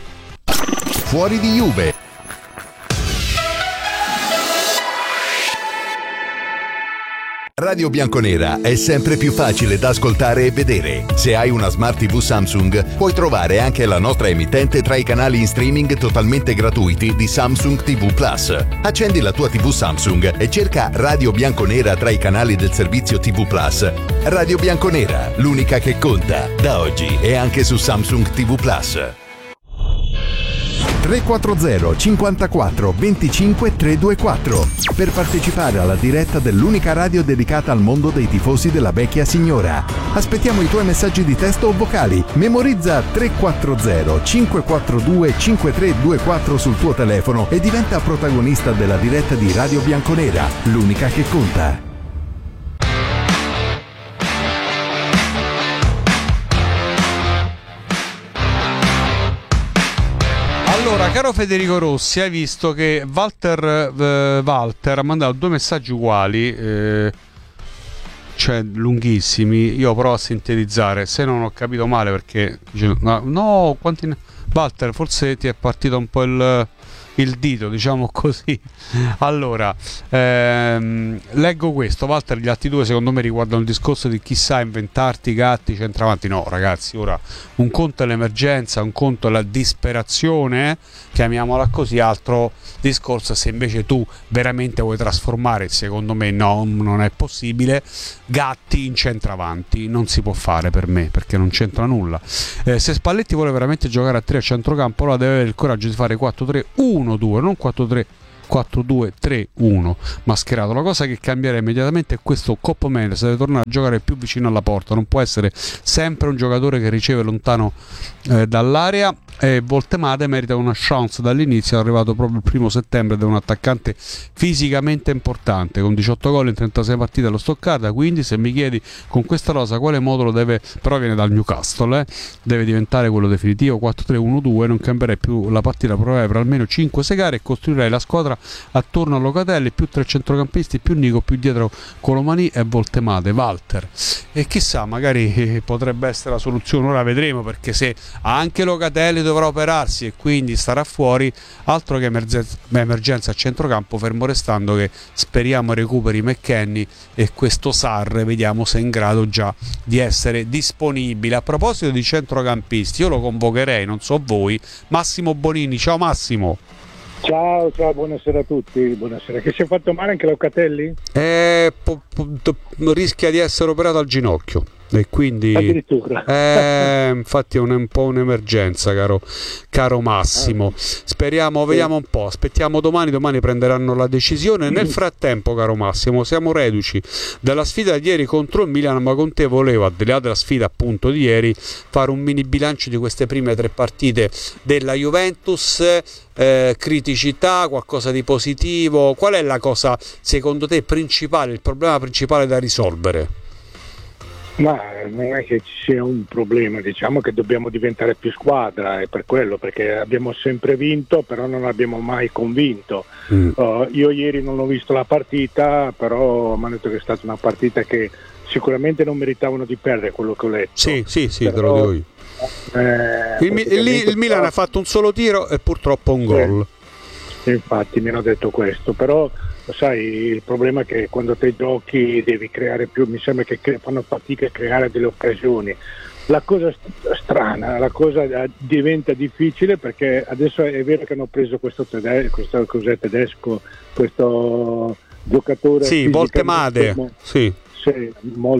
Fuori di Juve. Radio Bianconera è sempre più facile da ascoltare e vedere. Se hai una Smart tivù Samsung, puoi trovare anche la nostra emittente tra i canali in streaming totalmente gratuiti di Samsung tivù Plus. Accendi la tua tivù Samsung e cerca Radio Bianconera tra i canali del servizio tivù Plus. Radio Bianconera, l'unica che conta, da oggi e anche su Samsung tivù Plus. tre quattro zero cinquantaquattro venticinque trecentoventiquattro per partecipare alla diretta dell'unica radio dedicata al mondo dei tifosi della vecchia signora. Aspettiamo i tuoi messaggi di testo o vocali. Memorizza tre quattro zero cinque quattro due cinque tre due quattro sul tuo telefono e diventa protagonista della diretta di Radio Bianconera, l'unica che conta. Allora, caro Federico Rossi, hai visto che Walter, eh, Walter ha mandato due messaggi uguali, eh, cioè lunghissimi. Io provo a sintetizzare, se non ho capito male, perché no, no quanti ne... Walter, forse ti è partito un po' il il dito, diciamo così. Allora, ehm, leggo questo, Walter, gli altri due secondo me riguardano il discorso di chissà inventarti gatti centravanti. No ragazzi, ora un conto è l'emergenza, un conto è la disperazione, chiamiamola così, altro discorso se invece tu veramente vuoi trasformare, secondo me no, non è possibile, gatti in centravanti, non si può fare per me perché non c'entra nulla. Eh, se Spalletti vuole veramente giocare a tre a centrocampo, allora deve avere il coraggio di fare quattro tre uno due, non quattro tre quattro due tre uno mascherato. La cosa che cambierà immediatamente è questo Coppa Mendes, deve tornare a giocare più vicino alla porta, non può essere sempre un giocatore che riceve lontano eh, dall'area. E Voltemade merita una chance dall'inizio, è arrivato proprio il primo settembre ed è un attaccante fisicamente importante con diciotto gol in trentasei partite allo Stoccarda. Quindi se mi chiedi con questa rosa quale modulo deve, però viene dal Newcastle, eh, deve diventare quello definitivo quattro tre uno due, non cambierei più la partita, proverei per almeno cinque sei gare e costruirei la squadra attorno a Locatelli, più tre centrocampisti, più Nico, più dietro Colomani e Voltemade. Walter, e chissà, magari potrebbe essere la soluzione, ora vedremo, perché se anche Locatelli dovrà operarsi e quindi starà fuori, altro che emergenza, emergenza a centrocampo, fermo restando che speriamo recuperi McKennie e questo Sarr vediamo se è in grado già di essere disponibile. A proposito di centrocampisti, io lo convocherei, non so voi, Massimo Bonini. Ciao Massimo. Ciao, ciao, buonasera a tutti, buonasera. Che si è fatto male anche Locatelli? Eh, po- po- rischia di essere operato al ginocchio e quindi addirittura eh, infatti è un, un po' un'emergenza, caro, caro Massimo. Speriamo, vediamo un po', aspettiamo domani, domani prenderanno la decisione. Nel frattempo, caro Massimo, siamo reduci dalla sfida di ieri contro il Milan, ma con te volevo, al di là della sfida appunto di ieri, fare un mini bilancio di queste prime tre partite della Juventus. Eh, criticità, qualcosa di positivo, qual è la cosa secondo te principale, il problema principale da risolvere? Ma non è che ci sia un problema, diciamo che dobbiamo diventare più squadra, è per quello, perché abbiamo sempre vinto però non abbiamo mai convinto. mm. uh, io ieri non ho visto la partita, però mi hanno detto che è stata una partita che sicuramente non meritavano di perdere, quello che ho letto. Sì, sì, sì, però, te lo dico io. Eh, il, il, il Milan ha fatto un solo tiro e purtroppo un gol. Eh, infatti mi hanno detto questo, però sai, il problema è che quando te giochi devi creare più, mi sembra che cre- fanno fatica a creare delle occasioni. La cosa st- strana, la cosa eh, diventa difficile, perché adesso è vero che hanno preso questo, tede- questo cos'è tedesco, questo giocatore, sì, Voltemade, sì. Sì,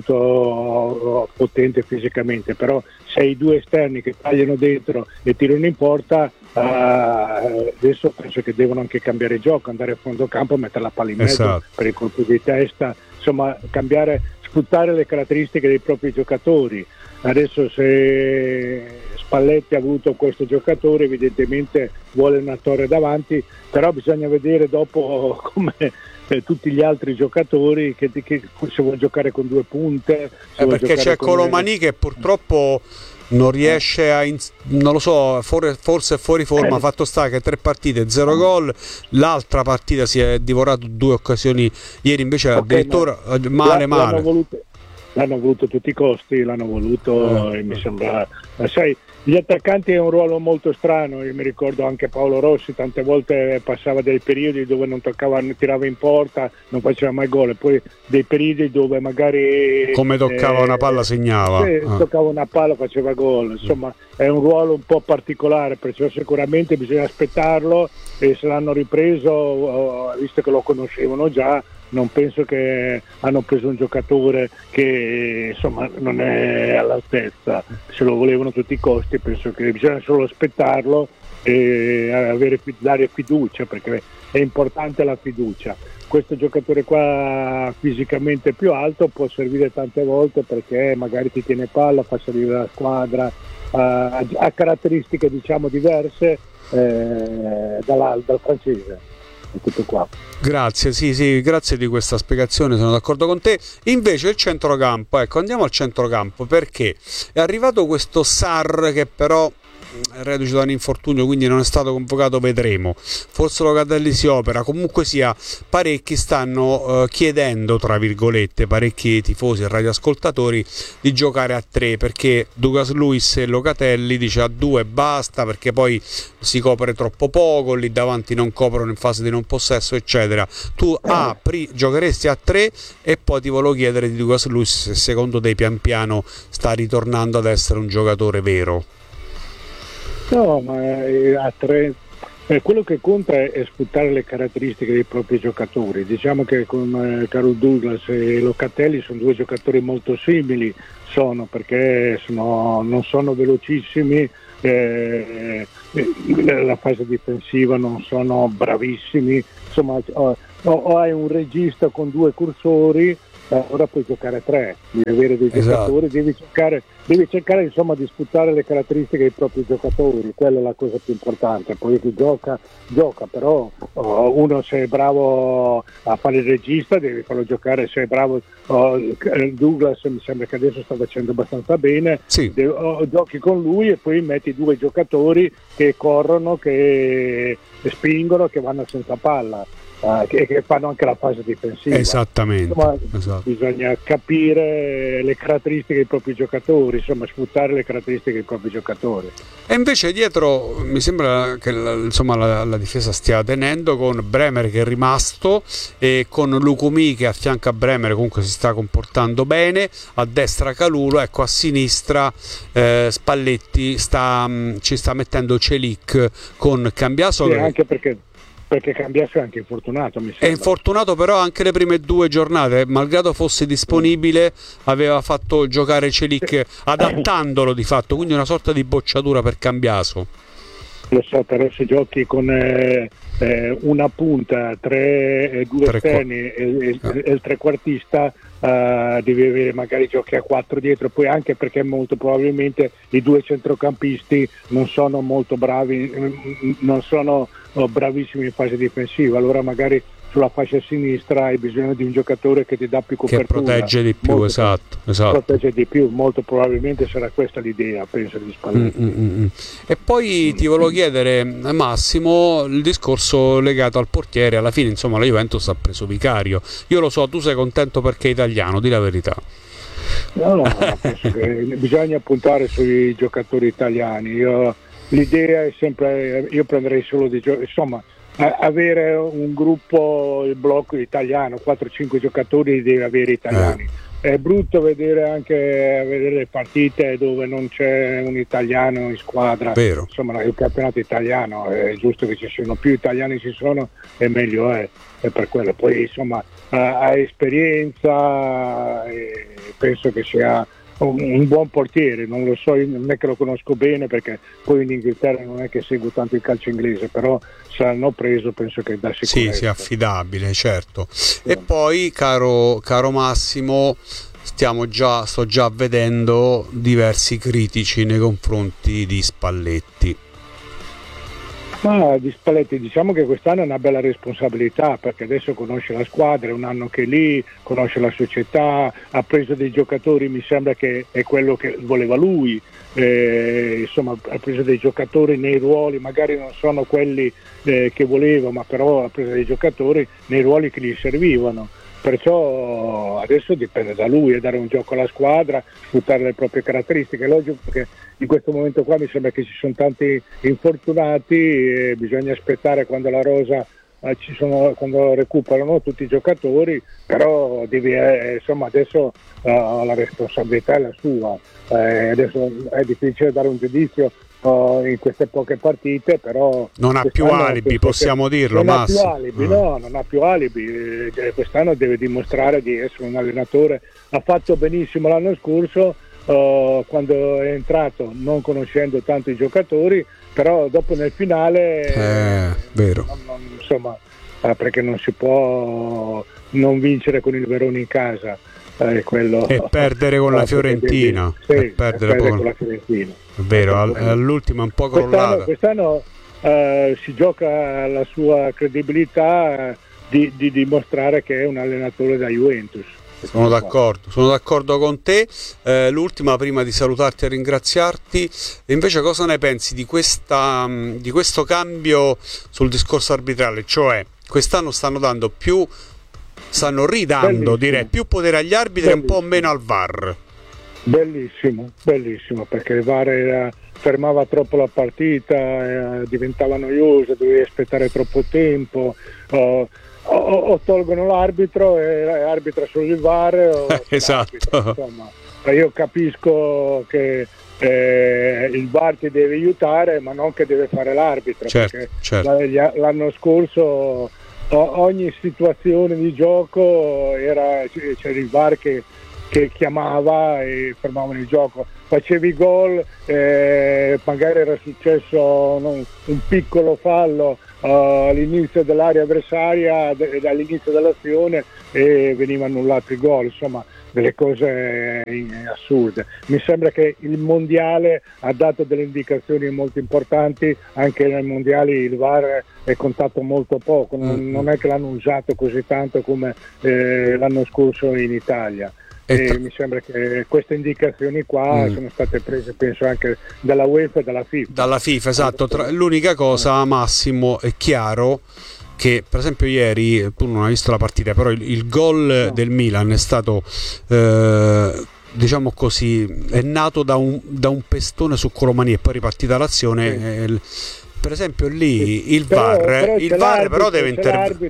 molto potente fisicamente, però se i due esterni che tagliano dentro e tirano in porta, uh, adesso penso che devono anche cambiare gioco, andare a fondo campo, mettere la palla in mezzo, esatto, per il colpo di testa, insomma cambiare, sfruttare le caratteristiche dei propri giocatori. Adesso se Spalletti ha avuto questo giocatore, evidentemente vuole una torre davanti, però bisogna vedere dopo come eh, tutti gli altri giocatori, che, che se vuole giocare con due punte, eh, perché c'è Colomani che purtroppo non riesce a in, non lo so, for, forse è fuori forma, eh. fatto sta che tre partite, zero gol, l'altra partita si è divorato due occasioni ieri, invece okay, addirittura male male l'hanno voluto, l'hanno voluto a tutti i costi, l'hanno voluto eh. e mi sembra, sai, gli attaccanti è un ruolo molto strano. Io mi ricordo anche Paolo Rossi, tante volte passava dei periodi dove non toccava, tirava in porta, non faceva mai gol, e poi dei periodi dove magari come toccava eh, una palla segnava, eh, ah. toccava una palla faceva gol. Insomma è un ruolo un po' particolare, perciò sicuramente bisogna aspettarlo, e se l'hanno ripreso, visto che lo conoscevano già, non penso che hanno preso un giocatore che insomma non è all'altezza, se lo volevano a tutti i costi. Penso che bisogna solo aspettarlo e avere, dare fiducia, perché è importante la fiducia. Questo giocatore qua fisicamente più alto può servire tante volte, perché magari ti tiene palla, fa salire la squadra, ha, ha caratteristiche diciamo diverse eh, dalla, dal francese. Tutto qua. Grazie, sì, sì, grazie di questa spiegazione, sono d'accordo con te. Invece il centrocampo, ecco, andiamo al centrocampo, perché è arrivato questo Sarr che però reduce da un infortunio, quindi non è stato convocato, vedremo. Forse Locatelli si opera. Comunque sia, parecchi stanno eh, chiedendo, tra virgolette, parecchi tifosi e radioascoltatori, di giocare a tre, perché Douglas Luiz e Locatelli dice a due basta, perché poi si copre troppo poco, lì davanti non coprono in fase di non possesso, eccetera. Tu apri, giocheresti a tre, e poi ti volevo chiedere di Douglas Luiz se secondo te pian piano sta ritornando ad essere un giocatore vero. No, ma a tre eh, quello che conta è, è sfruttare le caratteristiche dei propri giocatori. Diciamo che con eh, Carl Douglas e Locatelli sono due giocatori molto simili, sono perché sono, non sono velocissimi, eh, nella fase difensiva non sono bravissimi, insomma o, o hai un regista con due cursori, ora puoi giocare a tre, devi avere dei esatto. giocatori, devi cercare, devi cercare insomma di sfruttare le caratteristiche dei propri giocatori, quella è la cosa più importante. Poi chi gioca, gioca, però oh, uno se è bravo a fare il regista devi farlo giocare, se è bravo oh, Douglas mi sembra che adesso sta facendo abbastanza bene, sì. devi, oh, giochi con lui e poi metti due giocatori che corrono, che spingono, che vanno senza palla. Uh, che, che fanno anche la fase difensiva. Esattamente. Insomma, esatto. Bisogna capire le caratteristiche dei propri giocatori, insomma sfruttare le caratteristiche dei propri giocatori. E invece dietro mi sembra che la, insomma, la, la difesa stia tenendo, con Bremer che è rimasto e con Lukumi che a fianco a Bremer comunque si sta comportando bene, a destra Calulo, ecco, a sinistra eh, Spalletti sta, mh, ci sta mettendo Celik con Cambiaso. Sì, che... anche perché perché Cambiaso è anche infortunato, mi sembra. È infortunato, però anche le prime due giornate, malgrado fosse disponibile, aveva fatto giocare Celik adattandolo di fatto, quindi una sorta di bocciatura per Cambiaso. Lo so, però se giochi con eh, eh, una punta, tre, eh, due tre esterni e, e, e il trequartista, Uh, devi avere magari giochi a quattro dietro, poi anche perché molto probabilmente i due centrocampisti non sono molto bravi, non sono oh, bravissimi in fase difensiva, allora magari sulla fascia sinistra hai bisogno di un giocatore che ti dà più copertura, che protegge di più, molto, esatto, esatto. protegge di più, molto probabilmente sarà questa l'idea, penso, di Spalletti. Mm, mm, mm. E poi ti volevo chiedere, Massimo, il discorso legato al portiere. Alla fine insomma la Juventus ha preso Vicario, io lo so, tu sei contento perché è italiano, di la verità. No, no, no, penso che bisogna puntare sui giocatori italiani. Io, l'idea è sempre, io prenderei solo dei giocatori, insomma, avere un gruppo, il blocco italiano, quattro cinque giocatori deve avere italiani. Eh. È brutto vedere anche vedere le partite dove non c'è un italiano in squadra. Vero. Insomma, il campionato italiano è giusto che ci siano, più italiani ci sono e meglio è, è per quello. Poi insomma ha esperienza e penso che sia un buon portiere, non lo so, non è che lo conosco bene perché poi in Inghilterra non è che seguo tanto il calcio inglese, però se l'hanno preso penso che da sicurezza. Sì, sia affidabile, certo. Sì. E poi caro, caro Massimo, stiamo già, sto già vedendo diversi critici nei confronti di Spalletti. Ma di Spalletti diciamo che quest'anno è una bella responsabilità, perché adesso conosce la squadra, è un anno che è lì, conosce la società, ha preso dei giocatori, mi sembra che è quello che voleva lui, eh, insomma ha preso dei giocatori nei ruoli, magari non sono quelli eh, che voleva, ma però ha preso dei giocatori nei ruoli che gli servivano. Perciò adesso dipende da lui, è dare un gioco alla squadra, sfruttare le proprie caratteristiche. È logico che in questo momento qua mi sembra che ci sono tanti infortunati e bisogna aspettare quando la rosa eh, ci sono, quando recuperano tutti i giocatori, però devi, eh, insomma adesso eh, la responsabilità è la sua. Eh, adesso è difficile dare un giudizio in queste poche partite, però non ha più alibi, possiamo dirlo, non Massimo. ha più alibi, no, non ha più alibi, eh, quest'anno deve dimostrare di essere un allenatore. Ha fatto benissimo l'anno scorso uh, quando è entrato non conoscendo tanto i giocatori, però dopo nel finale eh, vero. Non, non, insomma eh, perché non si può non vincere con il Verona in casa. Eh, quello, e perdere con la Fiorentina, sì, e perdere, perdere con... con la Fiorentina. È vero, all'ultimo è un po' crollata. Quest'anno, quest'anno uh, si gioca la sua credibilità uh, di, di dimostrare che è un allenatore da Juventus. Sono d'accordo, sono d'accordo con te. Eh, l'ultima, prima di salutarti e ringraziarti, invece cosa ne pensi di, questa, di questo cambio sul discorso arbitrale? Cioè, quest'anno stanno dando più, stanno ridando, bellissimo, direi, più potere agli arbitri e un po' meno al V A R. Bellissimo, bellissimo, perché il V A R era, fermava troppo la partita, eh, diventava noioso, dovevi aspettare troppo tempo. Oh, O, o tolgono l'arbitro e arbitra solo il V A R o esatto. Insomma, io capisco che eh, il V A R ti deve aiutare, ma non che deve fare l'arbitro, certo, perché certo. l'anno scorso ogni situazione di gioco era, c'era il V A R che, che chiamava e fermavano il gioco. Facevi gol, eh, magari era successo no, un piccolo fallo uh, all'inizio dell'area avversaria, d- all'inizio dell'azione, e veniva annullato il gol, insomma delle cose assurde. Mi sembra che il mondiale ha dato delle indicazioni molto importanti, anche nei mondiali il V A R è contato molto poco, non, mm-hmm. non è che l'hanno usato così tanto come eh, l'anno scorso in Italia. E tra... mi sembra che queste indicazioni qua mm. sono state prese, penso, anche dalla UEFA e dalla FIFA. Dalla FIFA, esatto. Tra... L'unica cosa, Massimo, è chiaro che, per esempio, ieri tu non hai visto la partita, però il, il gol no. del Milan è stato eh, diciamo così, è nato da un, da un pestone su Colomani e poi è ripartita l'azione. Sì. Eh, per esempio lì sì. il però, V A R però il V A R però deve intervenire.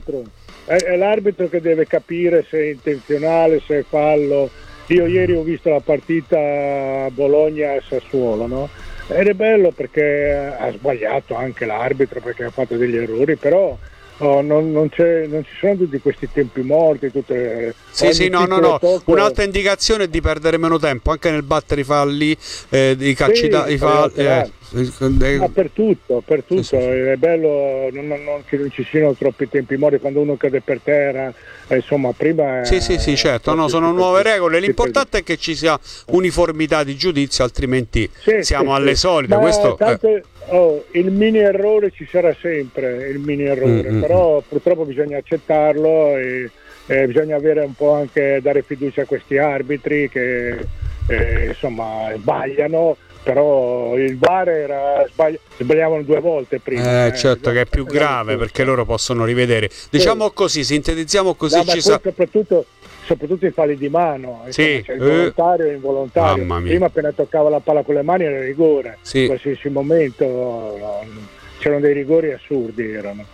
È l'arbitro che deve capire se è intenzionale, se è fallo. Io ieri ho visto la partita Bologna-Sassuolo, no? Ed è bello perché ha sbagliato anche l'arbitro, perché ha fatto degli errori, però oh, non, non, c'è, non ci sono tutti questi tempi morti. Tutte, sì, sì, no, no, no. Tocco... Un'altra indicazione è di perdere meno tempo anche nel battere i falli, eh, i calci sì, da, i falli. Eh, Ma per tutto, per tutto, sì, sì. È bello non, non, non, che non ci siano troppi tempi morti quando uno cade per terra, eh, insomma prima... Sì, sì, sì, certo, no, sono nuove regole, l'importante è che ci sia uniformità di giudizio, altrimenti sì, siamo sì, alle sì. solite. Ma questo tanto, eh. oh, il mini errore ci sarà sempre, il mini errore, mm-hmm. però purtroppo bisogna accettarlo e, e bisogna avere un po' anche, dare fiducia a questi arbitri che eh, insomma sbagliano. Però il V A R era sbagli- sbagliavano due volte prima. Eh, eh certo, eh, che è più grave perché loro possono rivedere. Diciamo sì. così, sintetizziamo così. No, ci sa- soprattutto, soprattutto i falli di mano, sì. Insomma, c'è il volontario e l'involontario. Prima appena toccava la palla con le mani era rigore, sì. in qualsiasi momento no, c'erano dei rigori assurdi. Erano.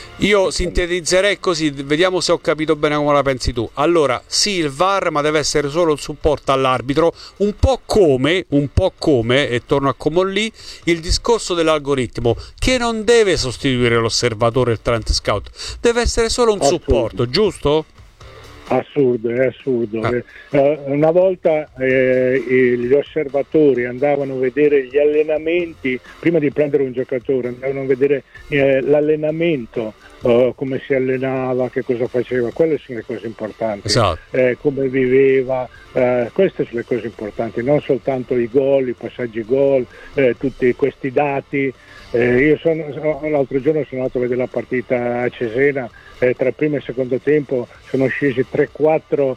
Io sintetizzerei così, vediamo se ho capito bene come la pensi tu. Allora, sì, il V A R, ma deve essere solo il supporto all'arbitro, un po' come, un po' come, e torno a Comolli, il discorso dell'algoritmo, che non deve sostituire l'osservatore e il talent scout, deve essere solo un assurdo. supporto, giusto? Assurdo, è assurdo. Ah. Eh, una volta eh, gli osservatori andavano a vedere gli allenamenti, prima di prendere un giocatore, andavano a vedere eh, l'allenamento, Uh, come si allenava, che cosa faceva, quelle sono le cose importanti, esatto. eh, come viveva, uh, queste sono le cose importanti, non soltanto i gol, i passaggi gol, eh, tutti questi dati. Eh, io sono, l'altro giorno sono andato a vedere la partita a Cesena, eh, tra il primo e il secondo tempo sono scesi tre quattro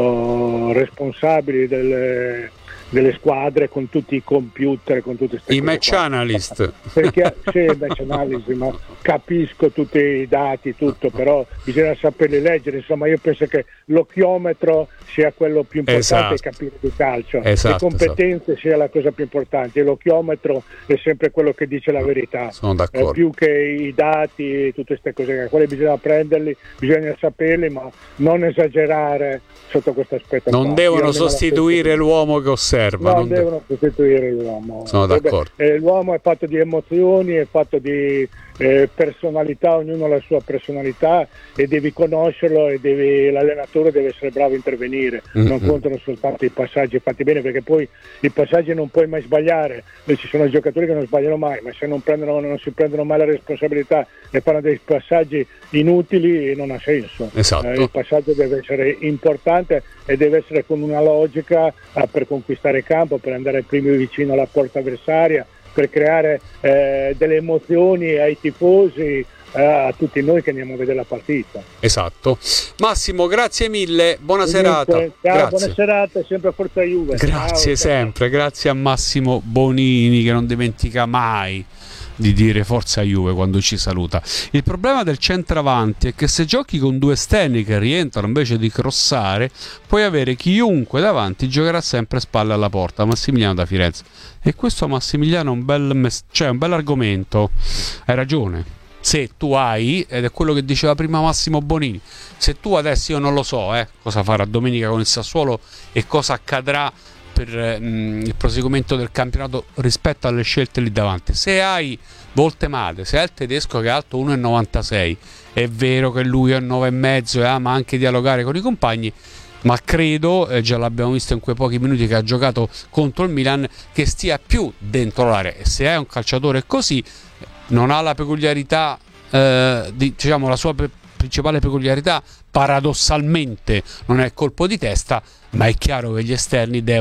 uh, responsabili delle delle squadre con tutti i computer, con tutte queste i match qua. analyst perché sì, match analyst, ma capisco tutti i dati, tutto, però bisogna saperli leggere. Insomma, io penso che l'occhiometro sia quello più importante, esatto. capire di calcio, esatto, le competenze esatto. sia la cosa più importante, e l'occhiometro è sempre quello che dice la verità. Sono d'accordo. Eh, più che i dati, tutte queste cose, quelli bisogna prenderli, bisogna saperli, ma non esagerare sotto questo aspetto. Non qua. devono sostituire l'uomo che osserva. No, non devono sostituire l'uomo. Sono d'accordo. Eh, l'uomo è fatto di emozioni, è fatto di eh, personalità, ognuno ha la sua personalità e devi conoscerlo, e devi, l'allenatore deve essere bravo a intervenire. Mm-hmm. Non contano soltanto i passaggi fatti bene, perché poi i passaggi non puoi mai sbagliare. Ci sono giocatori che non sbagliano mai, ma se non, prendono, non si prendono mai la responsabilità e fanno dei passaggi inutili, non ha senso. Esatto. Eh, il passaggio deve essere importante e deve essere con una logica eh, per conquistare campo, per andare primi vicino alla porta avversaria, per creare eh, delle emozioni ai tifosi, eh, a tutti noi che andiamo a vedere la partita. Esatto. Massimo, grazie mille, buona Comunque, serata. Ciao, Grazie. buona serata, sempre Forza Juve. Grazie Ciao, sempre, grazie a Massimo Bonini che non dimentica mai di dire forza Juve quando ci saluta. Il problema del centravanti è che se giochi con due esterni che rientrano invece di crossare, puoi avere chiunque davanti giocherà sempre spalle alla porta. Massimiliano da Firenze. E questo Massimiliano è un bel, mes- cioè un bel argomento. Hai ragione. Se tu hai, ed è quello che diceva prima Massimo Bonini, se tu adesso, io non lo so eh, cosa farà domenica con il Sassuolo e cosa accadrà per mh, il proseguimento del campionato rispetto alle scelte lì davanti. Se hai Voltemade, se hai il tedesco che è alto uno virgola novantasei, è vero che lui è un nove e mezzo e ama anche dialogare con i compagni, ma credo, eh, già l'abbiamo visto in quei pochi minuti che ha giocato contro il Milan, che stia più dentro l'area. E se hai un calciatore così, non ha la peculiarità, eh, di, diciamo la sua pe- principale peculiarità paradossalmente non è colpo di testa, ma è chiaro che gli esterni devono